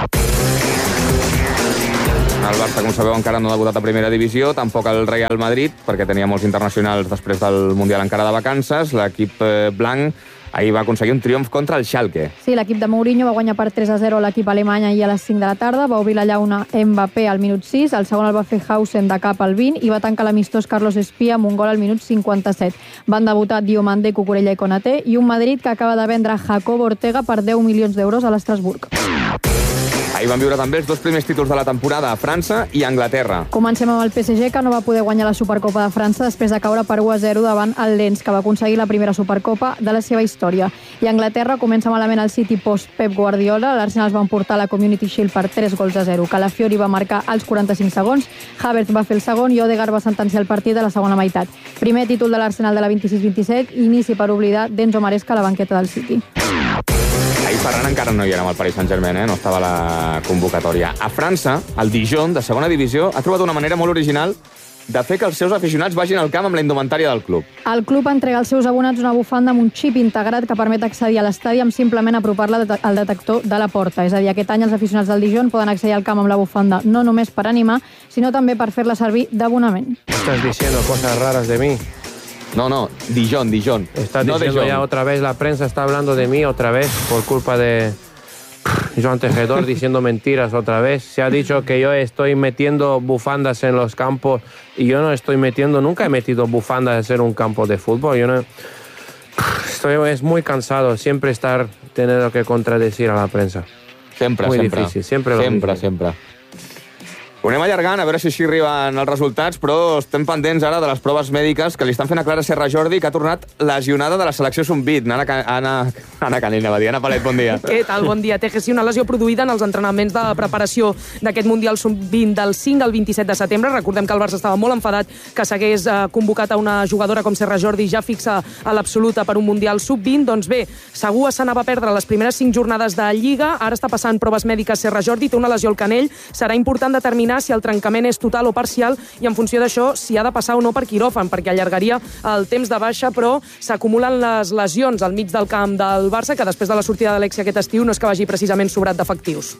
El Barça, com sabeu, encara no ha debutat a primera divisió, tampoc el Real Madrid, perquè tenia molts internacionals després del Mundial encara de vacances. L'equip blanc ahir va aconseguir un triomf contra el Schalke.
Sí, l'equip de Mourinho va guanyar per tres a zero a l'equip alemany ahir a les cinc de la tarda, va obrir la llauna Mbappé al minut sis, el segon el va fer Hausen de cap al vint i va tancar l'amistós Carlos Espía amb un gol al minut cinquanta-set. Van debutar Diomandé, Cucurella i Konaté i un Madrid que acaba de vendre Jacobo Ortega per deu milions d'euros a l'Estrasburg.
Ahir van viure també els dos primers títols de la temporada a França i a Anglaterra.
Comencem amb el P S G, que no va poder guanyar la Supercopa de França després de caure per u a zero davant el Lens, que va aconseguir la primera Supercopa de la seva història. I a Anglaterra comença malament el City post-Pep Guardiola. L'Arsenal es va emportar la Community Shield per tres gols a zero. Calafiori va marcar als quaranta-cinc segons, Havertz va fer el segon i Odegaard va sentenciar el partit a la segona meitat. Primer títol de l'Arsenal de la vint-i-sis vint-i-set, inici per oblidar d'Enzo Maresca a la banqueta del City.
Ahir Ferran encara no hi era amb el Paris Saint-Germain, eh? No estava a la convocatòria. A França, el Dijon, de segona divisió, ha trobat una manera molt original de fer que els seus aficionats vagin al camp amb la indumentària del club.
El club entrega als seus abonats una bufanda amb un xip integrat que permet accedir a l'estadi amb simplement apropar-la al detector de la porta. És a dir, aquest any els aficionats del Dijon poden accedir al camp amb la bufanda no només per animar, sinó també per fer-la servir d'abonament.
Estás diciendo cosas raras de mí.
No, no, Dijon, Dijon.
Estás
no
diciendo
Dijon.
ya otra vez, la prensa está hablando de mí otra vez por culpa de Joan Tejedor diciendo mentiras otra vez. Se ha dicho que yo estoy metiendo bufandas en los campos y yo no estoy metiendo, nunca he metido bufandas en un campo de fútbol. Yo no, estoy, es muy cansado siempre estar teniendo que contradecir a la prensa.
Sempre,
muy
sempre.
difícil, siempre lo
Sempre,
mismo.
sempre. Ho anem allargant, a veure si així arriben els resultats, però estem pendents ara de les proves mèdiques que li estan fent a Clara Serra Jordi, que ha tornat lesionada de la selecció sub vint. Anna, Anna, Anna Canina, va dir. Anna Palet, bon dia.
Què tal? Bon dia. Teje, sí, una lesió produïda en els entrenaments de preparació d'aquest Mundial sub vint del cinc al vint-i-set de setembre. Recordem que el Barça estava molt enfadat que s'hagués eh, convocat a una jugadora com Serra Jordi, ja fixa a l'absoluta per un Mundial sub vint. Doncs bé, segur s'anava a perdre les primeres cinc jornades de Lliga. Ara està passant proves mèdiques Serra Jordi, té una lesió al canell. Serà important determinar si el trencament és total o parcial i en funció d'això si ha de passar o no per quiròfan, perquè allargaria el temps de baixa, però s'acumulen les lesions al mig del camp del Barça, que després de la sortida d'Alexia aquest estiu no és que vagi precisament sobrat d'efectius.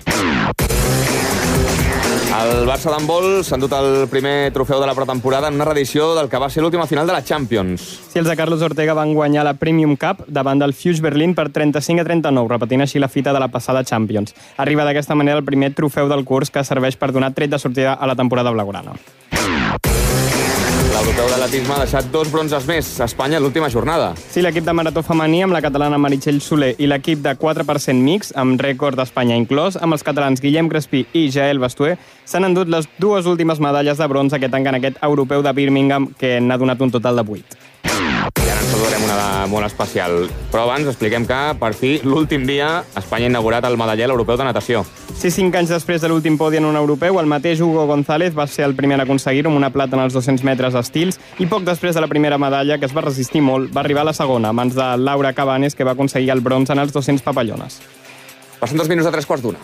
El Barça d'handbol s'ha endut el primer trofeu de la pretemporada en una reedició del que va ser l'última final de la Champions.
Sí, els de Carlos Ortega van guanyar la Premium Cup davant del Fuse Berlin per trenta-cinc a trenta-nou, repetint així la fita de la passada Champions. Arriba d'aquesta manera el primer trofeu del curs que serveix per donar tret de sortida a la temporada blaugrana.
L'europeu d'atletisme ha deixat dos bronzes més a Espanya en l'última jornada.
Sí, l'equip de marató femení amb la catalana Meritxell Soler i l'equip de quatre per cent mix, amb rècord d'Espanya inclòs, amb els catalans Guillem Crespí i Jael Bastué, s'han endut les dues últimes medalles de bronze que tanquen aquest europeu de Birmingham, que n'ha donat un total de vuit.
I ara ens saludarem una de molt especial. Però abans expliquem que, per fi, l'últim dia, Espanya ha inaugurat el medaller europeu de natació.
Sí, cinc anys després de l'últim podi en un europeu, el mateix Hugo González va ser el primer a aconseguir-ho amb una plata en els dos-cents metres estils i poc després de la primera medalla, que es va resistir molt, va arribar a la segona, a mans de Laura Cabanes, que va aconseguir el bronze en els dos-cents papallones.
Passen dos minuts a tres quarts d'una.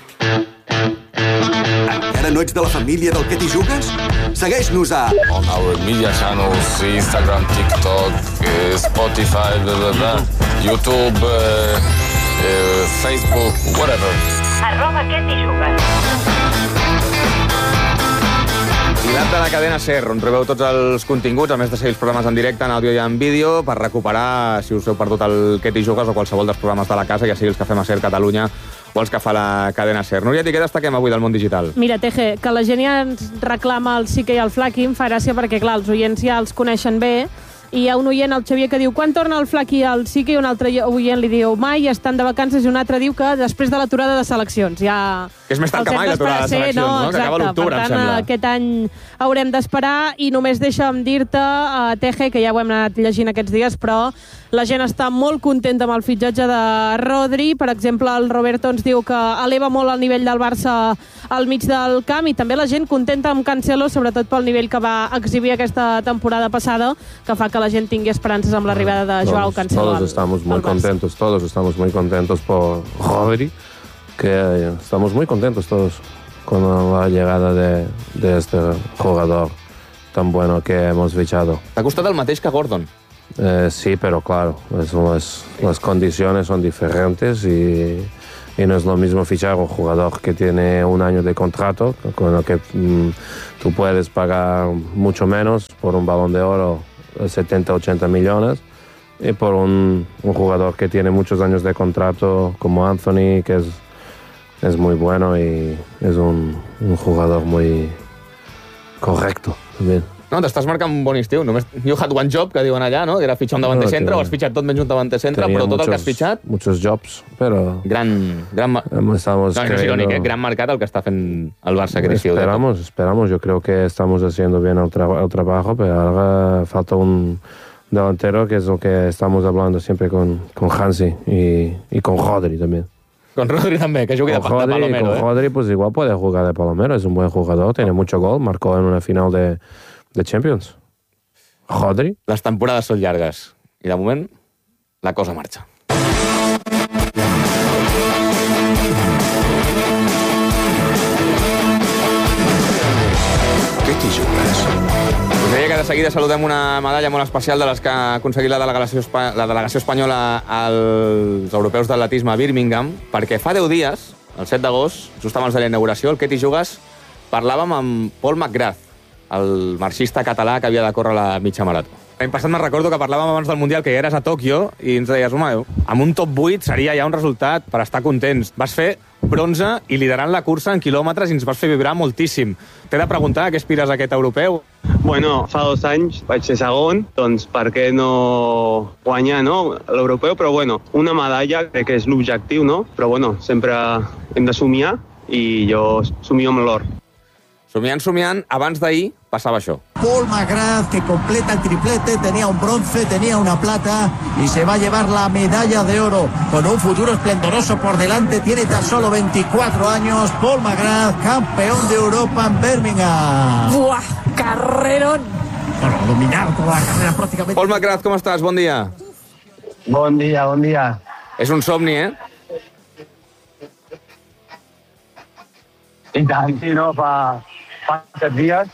Encara no ets de la família del que t'hi jugues? Segueix-nos a...
On our media channels, Instagram, TikTok, uh, Spotify, blah, blah, blah, YouTube, uh, uh, Facebook, whatever.
Arroba que t'hi jugues.
I l'app de la cadena SER, on trobeu tots els continguts, a més de seguir els programes en directe, en àudio i en vídeo, per recuperar, si us heu perdut el que t'hi jugues o qualsevol dels programes de la casa, ja sigui els que fem a SER Catalunya o els que fa la cadena SER. Núria, què destaquem avui del món digital?
Mira, Teje, que la gent ja ens reclama el sí que i el Flaky, em fa gràcia perquè, clar, els oients ja els coneixen bé. I hi ha un oient, el Xavier, que diu quan torna el Flaqui al Sique? I un altre oient li diu mai, estan de vacances, i un altre diu que després de l'aturada de seleccions. Ja...
Que és més tard que mai l'aturada de seleccions, no? no? Que acaba l'octubre, em sembla.
Aquest any haurem d'esperar, i només deixa'm dir-te, uh, Teje, que ja ho hem anat llegint aquests dies, però la gent està molt contenta amb el fitxatge de Rodri. Per exemple, el Roberto ens diu que eleva molt el nivell del Barça al mig del camp, i també la gent contenta amb Cancelo, sobretot pel nivell que va exhibir aquesta temporada passada, que fa que la gent tingui esperances amb l'arribada de Joao Cancelo.
Todos estamos muy contentos, todos estamos muy contentos por Rodri, que estamos muy contentos todos con la llegada de, de este jugador tan bueno que hemos fichado.
T'ha costat el mateix que Gordon?
Eh, sí, pero claro, es, las, las condiciones son diferentes y, y no es lo mismo fichar un jugador que tiene un año de contrato, con el que mm, tú puedes pagar mucho menos por un Balón de Oro, setenta, ochenta millones, y por un, un jugador que tiene muchos años de contrato como Anthony, que es, es muy bueno y es un, un jugador muy correcto también.
No, t'estàs marcant un bon estiu. Només you had one job, que diuen allà, no? Que era fitxar un davanter centre, o has fitxat tot menys un davanter centre, però tot muchos, el que has fitxat...
Muchos jobs, però...
Gran... gran
estamos
no, no és irònic, eh? Gran mercat el que està fent el Barça aquest estiu.
Esperamos, esperamos. Yo creo que estamos haciendo bien el, tra el trabajo, pero ahora falta un delantero, que es lo que estamos hablando siempre con, con Hansi y, y con Rodri también.
Con Rodri también, que jugui de,
Rodri,
de Palomero.
Con
eh?
Rodri, pues igual puede jugar de Palomero, es un buen jugador, tiene mucho gol, marcó en una final de, de Champions. Rodri.
Les temporades són llargues i, de moment, la cosa marxa.
Què t'hi jugues?
Us deia que de seguida saludem una medalla molt especial de les que ha aconseguit la delegació, la delegació espanyola als europeus d'atletisme a Birmingham, perquè fa deu dies, el set d'agost, just abans de la inauguració, el Què t'hi jugues, parlàvem amb Paul McGrath, el marxista català que havia de córrer la mitja marató. L'any passat me'n recordo que parlàvem abans del Mundial, que ja eres a Tòquio, i ens deies, home, amb un top vuit seria ja un resultat per estar contents. Vas fer bronze i liderant la cursa en quilòmetres i ens vas fer vibrar moltíssim. T'he de preguntar a què aspires a aquest europeu?
Bueno, fa dos anys vaig ser segon, doncs per què no guanyar, no, l'europeu? Però bueno, una medalla crec que és l'objectiu, no? Però bueno, sempre hem de somiar i jo somio amb l'or.
Somiant, somiant, abans d'ahir passava això.
Paul McGrath, que completa el triplete, tenía un bronce, tenía una plata y se va a llevar la medalla de oro con un futuro esplendoroso por delante. Tiene tan solo veinticuatro años. Paul McGrath, campeón de Europa en Birmingham.
¡Buah! ¡Carrerón!
Bueno, dominar toda la carrera prácticamente.
Paul McGrath, com estàs? Bon dia.
Bon dia, bon dia.
És un somni, eh?
I tant, sí, no? Fa, fa set dies.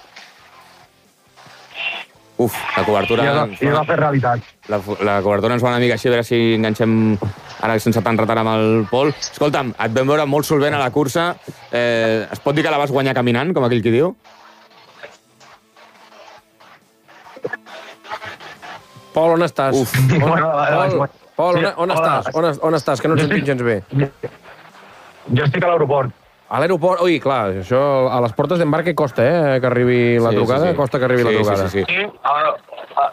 Uf, la cobertura...
I es va, i es va fer realitat.
La, la cobertura ens va una mica així, a veure si enganxem ara sense tant retard amb el Pol. Escolta'm, et vam veure molt solvent a la cursa. Eh, es pot dir que la vas guanyar caminant, com aquell qui diu?
Pol, on estàs?
Uf.
On,
Bueno,
Pol, Pol, on, on
Hola.
estàs? On, on estàs? Que no et sentim gens bé.
Jo estic a l'aeroport.
A l'aeroport... Ui, clar, això a les portes d'embarque costa, eh, que arribi la
Sí,
trucada.
sí, sí.
Costa que arribi
Sí,
la trucada.
sí, sí, sí.
Sí, ara...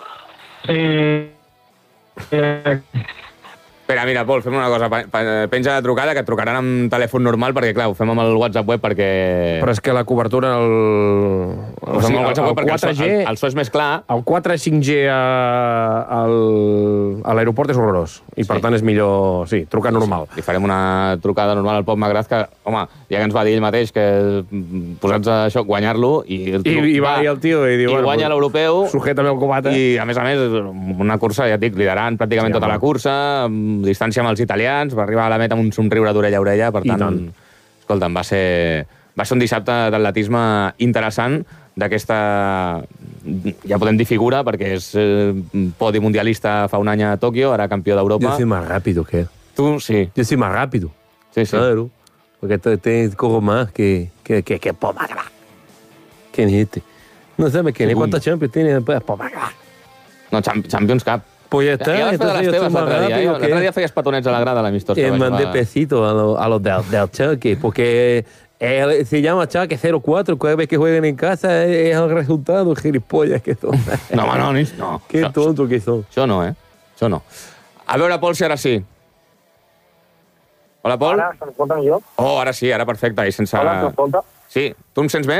Sí... Eh,
Espera, mira, Pol, fem una cosa. Pa- pa- Penja la trucada, que et trucaran amb telèfon normal, perquè, clar, ho fem amb el WhatsApp web, perquè...
Però és que la cobertura... El,
Ho fem amb el WhatsApp web perquè el so,
quatre G,
el, el so és més clar.
el quatre cinc G a, al, a l'aeroport és horrorós. I, per
Sí.
tant, és millor... Sí, trucar normal.
Li farem una trucada normal al Pol McGrath, que, home, ja que ens va dir ell mateix que mm, posats a això, guanyar-lo, i, el
I, i va, i el tio i diu...
i
bueno,
guanya
pues,
l'europeu.
Sujétame el cubata.
I, a més a més, una cursa, ja et dic, liderant pràcticament
Sí,
tota
home.
la cursa, amb distància amb els italians, va arribar a la meta amb un somriure d'orella a orella, per
I
tant,
tant.
escolta'm, va ser, va ser un dissabte d'atletisme interessant, d'aquesta, ja podem dir figura, perquè és eh, podi mundialista fa un any a Tòquio, ara campió d'Europa.
Yo soy más rápido que él.
Tu, sí.
Yo soy más rápido.
Sí, sí.
Claro. Porque te, te corro más que, que, que, que Paul McGrath. ¿Quién es este? No sabes quién es.
Segundo.
¿Cuántas Champions tiene pues, Paul McGrath?
No, Champ- Champions Cup.
Pues ya está.
Ja vas fer de
entonces
les
yo
teves
estoy más
l'altre dia, eh?
rápido
L'altre
que
dia feies petonets a la grada a l'amistós. que
Eh,
vaig
mandé
jugar.
pesito a los a los del, del Chucky, porque Eh, se llama Chaque cero cuatro, cada vez que jueguen en casa es el resultado, gilipollas que son.
No, home, no, nis, no.
Que
Això-
tonto que son.
Això no, eh? Això no. A veure, Pol, si ara sí. Hola, Pol.
Ara s'escolta millor?
Oh, ara sí, ara perfecte. I sense...
Hola, s'escolta?
Sí. Tu em sents bé?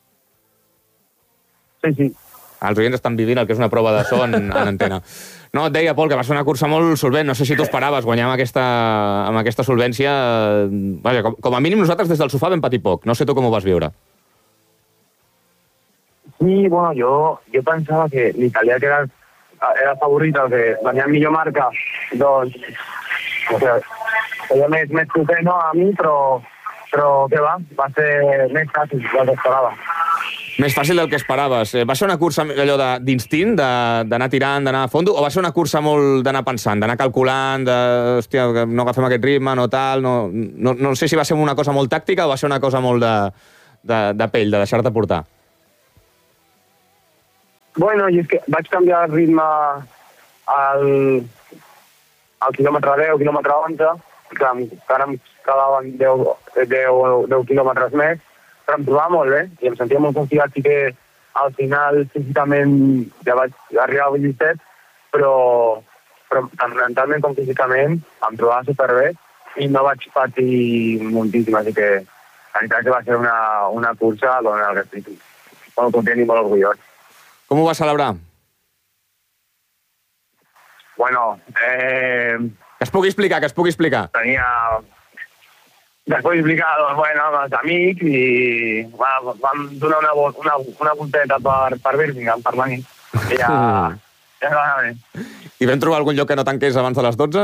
Sí, sí.
Els oients estan vivint el que és una prova de so en, en antena. No, et deia, Pol, que va ser una cursa molt solvent. No sé si tu esperaves guanyar amb aquesta, amb aquesta solvència. Vaja, com, com a mínim nosaltres des del sofà vam patir poc. No sé tu com ho vas viure.
Sí, bueno, yo, yo pensaba que l'italià que era, era favorit, el que tenia millor marca, doncs, o sigui, feia més, més proper, no, a mi, però, però què va, va ser més fàcil del que esperava.
Més fàcil del que esperaves. Eh, Va ser una cursa allò de- d'instint, de- d'anar tirant, d'anar a fondo, o va ser una cursa molt d'anar pensant, d'anar calculant, de, hòstia, que no agafem aquest ritme, no tal, no, no, no sé si va ser una cosa molt tàctica o va ser una cosa molt de, de, de pell, de deixar-te portar.
Bueno, i és que vaig canviar el ritme al, al quilòmetre deu, quilòmetre onze, clar, encara em quedaven deu quilòmetres més, però em trobava molt bé i em sentia molt confiat. Sí que al final físicament ja vaig arribar a vint-i-set, però, però tant mentalment com físicament em trobava superbé i no vaig patir moltíssim, així que la veritat que va ser una, una cursa en la que estic molt content i molt orgullós.
Com ho vas celebrar?
Bueno, eh...
Que es pugui explicar, que es pugui explicar.
Tenia... Després explicar, doncs, bueno, amb els amics i bueno, vam donar una, vo- una, una volteta per, per Birmingham, per la nit. I ja, ja va anar bé.
I vam trobar algun lloc que no tanqués abans de les dotze?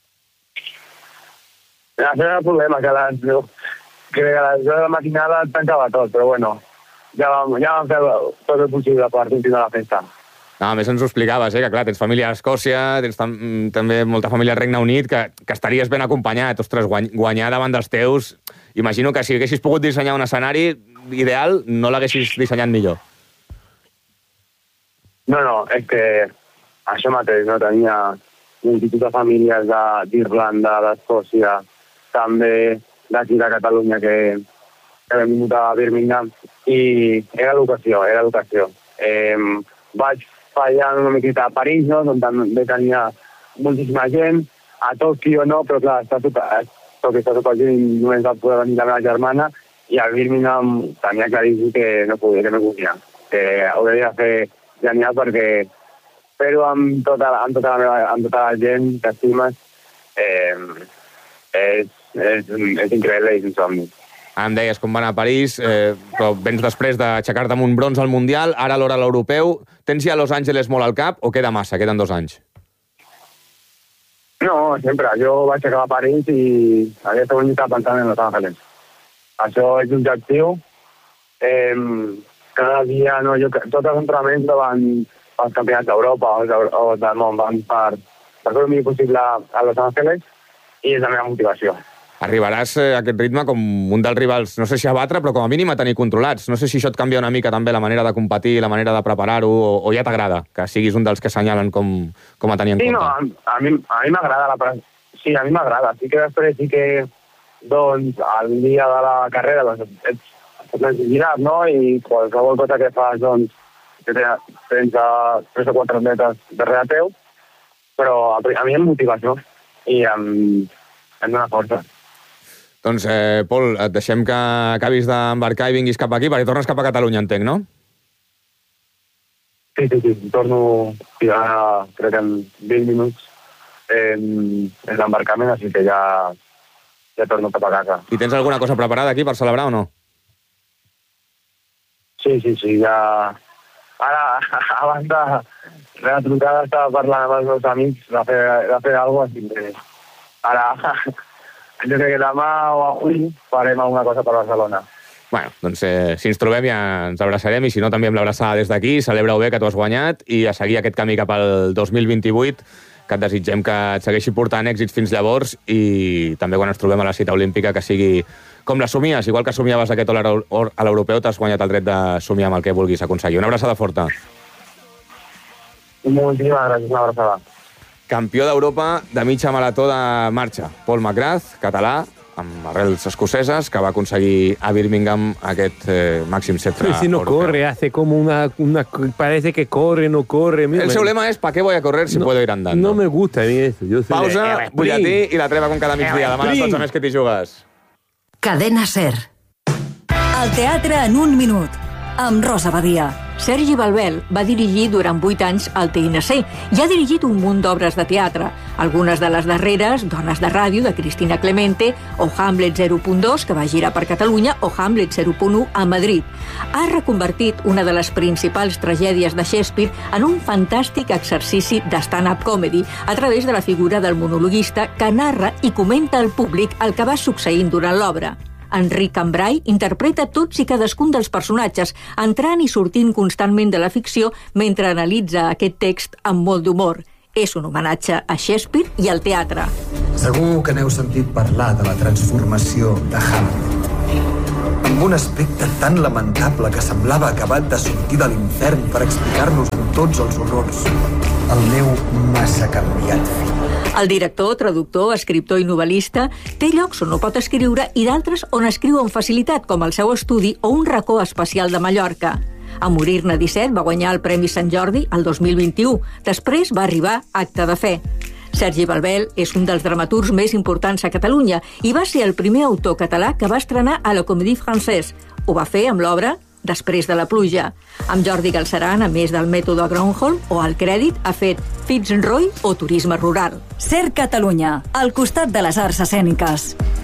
Ja, això era el problema, que a les, que a les deu de la matinada tancava tot, però bueno, ja vam, ja vam fer tot el possible per continuar la festa.
No, a més ens ho explicaves, eh? Que clar, tens família a Escòcia, tens tam també molta família al Regne Unit, que, que estaries ben acompanyat. Ostres, guany guanyar davant dels teus... Imagino que si haguessis pogut dissenyar un escenari ideal, no l'haguessis dissenyat millor.
No, no, és que això mateix, no? Tenia multitud de famílies de- d'Irlanda, d'Escòcia, també d'aquí de Catalunya que, que vam vingut a Birmingham, i era l'ocasió, era l'ocasió. Eh, vaig fallar una miqueta a París, no? On també tenia moltíssima gent, a Tòquio no, però clar, està super, perquè està super gent i només va poder venir la meva germana, i a Birmingham tenia claríssim que no podia, que no podia, que ho devia fer genial perquè fer-ho amb tota, amb tota, la, meva, amb tota la gent que estimes eh, és, és, és increïble i és un somni.
Ara em deies com va anar a París, eh, però vens després d'aixecar-te amb un bronze al Mundial, ara l'hora a l'Europeu. Tens ja Los Angeles molt al cap o queda massa? Queden dos anys.
No, sempre. Jo vaig acabar a París i aquesta any estava pensant en Los Angeles. Això és l'objectiu. Eh, cada dia, no, jo, tots els entrenaments no van als campionats d'Europa o, d'Eu- o del món, van per, per fer el millor possible a Los Angeles i és la meva motivació.
Arribaràs eh, a aquest ritme com un dels rivals, no sé si a batre, però com a mínim a tenir controlats. No sé si això et canvia una mica també la manera de competir, la manera de preparar-ho, o, o ja t'agrada que siguis un dels que assenyalen com, com a tenir en
Sí,
compte.
no, a, a mi a mi m'agrada la pre- sí, a mi m'agrada. Sí que després sí que doncs el dia de la carrera doncs ets, ets exagerat, no? I qualsevol cosa que fas doncs que te- tens a tres o quatre metres darrere teu, però a, a mi em motiva això i em, em dona força.
Doncs, eh, Pol, et deixem que acabis d'embarcar i vinguis cap aquí, perquè tornes cap a Catalunya, entenc, no?
Sí, sí, sí, torno ja, crec que en vint minuts en, en l'embarcament, així que ja, ja torno cap a casa.
I tens alguna cosa preparada aquí per celebrar o no?
Sí, sí, sí, ja... Ara, abans de la trucada estava parlant amb els meus amics de fer, de fer alguna cosa, així que ara, jo crec que demà o avui farem alguna cosa per Barcelona.
Bueno, doncs eh, si ens trobem ja ens abraçarem, i si no també amb l'abraçada des d'aquí. Celebra-ho bé, que tu has guanyat, i a seguir aquest camí cap al dos mil vint-i-vuit, que et desitgem que et segueixi portant èxits fins llavors, i també quan ens trobem a la cita olímpica que sigui com la somies. Igual que somiaves aquest or a l'europeu, t'has guanyat el dret de somiar amb el que vulguis aconseguir. Una abraçada forta.
Moltíssimes gràcies, una abraçada.
Campió d'Europa de mitja marató de marxa. Pol McGrath, català, amb arrels escoceses, que va aconseguir a Birmingham aquest eh, màxim centre
Pero si no
europeu.
corre, hace como una, una... Parece que corre, no corre. Mira,
El seu lema és ¿para qué voy a correr si
no,
puedo ir andando?
No me gusta a mí eso. Yo soy
Pausa,
de- eh,
butlletí i la treva com cada migdia. Demà a les dotze més que t'hi jugues.
Cadena SER. El teatre en un minut, amb Rosa Badia.
Sergi Balbel va dirigir durant vuit anys al T N C i ha dirigit un munt d'obres de teatre. Algunes de les darreres, Dones de ràdio, de Cristina Clemente, o Hamlet zero punt dos, que va girar per Catalunya, o Hamlet zero punt u a Madrid. Ha reconvertit una de les principals tragèdies de Shakespeare en un fantàstic exercici de stand-up comedy a través de la figura del monologuista que narra i comenta al públic el que va succeint durant l'obra. Enric Cambrai interpreta tots i cadascun dels personatges, entrant i sortint constantment de la ficció mentre analitza aquest text amb molt d'humor. És un homenatge a Shakespeare i al teatre.
Segur que n'heu sentit parlar de la transformació de Hamlet. Amb un aspecte tan lamentable que semblava acabat de sortir de l'infern per explicar-nos tots els horrors. El meu massa canviat fill.
El director, traductor, escriptor i novel·lista té llocs on no pot escriure i d'altres on escriu amb facilitat, com el seu estudi o un racó especial de Mallorca. A morir-ne disset va guanyar el Premi Sant Jordi el dos mil vint-i-u. Després va arribar Acte de fe. Sergi Balbel és un dels dramaturgs més importants a Catalunya i va ser el primer autor català que va estrenar a la Comédie Française. Ho va fer amb l'obra Després de la pluja. Amb Jordi Galceran, a més del mètode Gronholm o el crèdit, ha fet Fitzroy o Turisme rural.
SER Catalunya, al costat de les arts escèniques.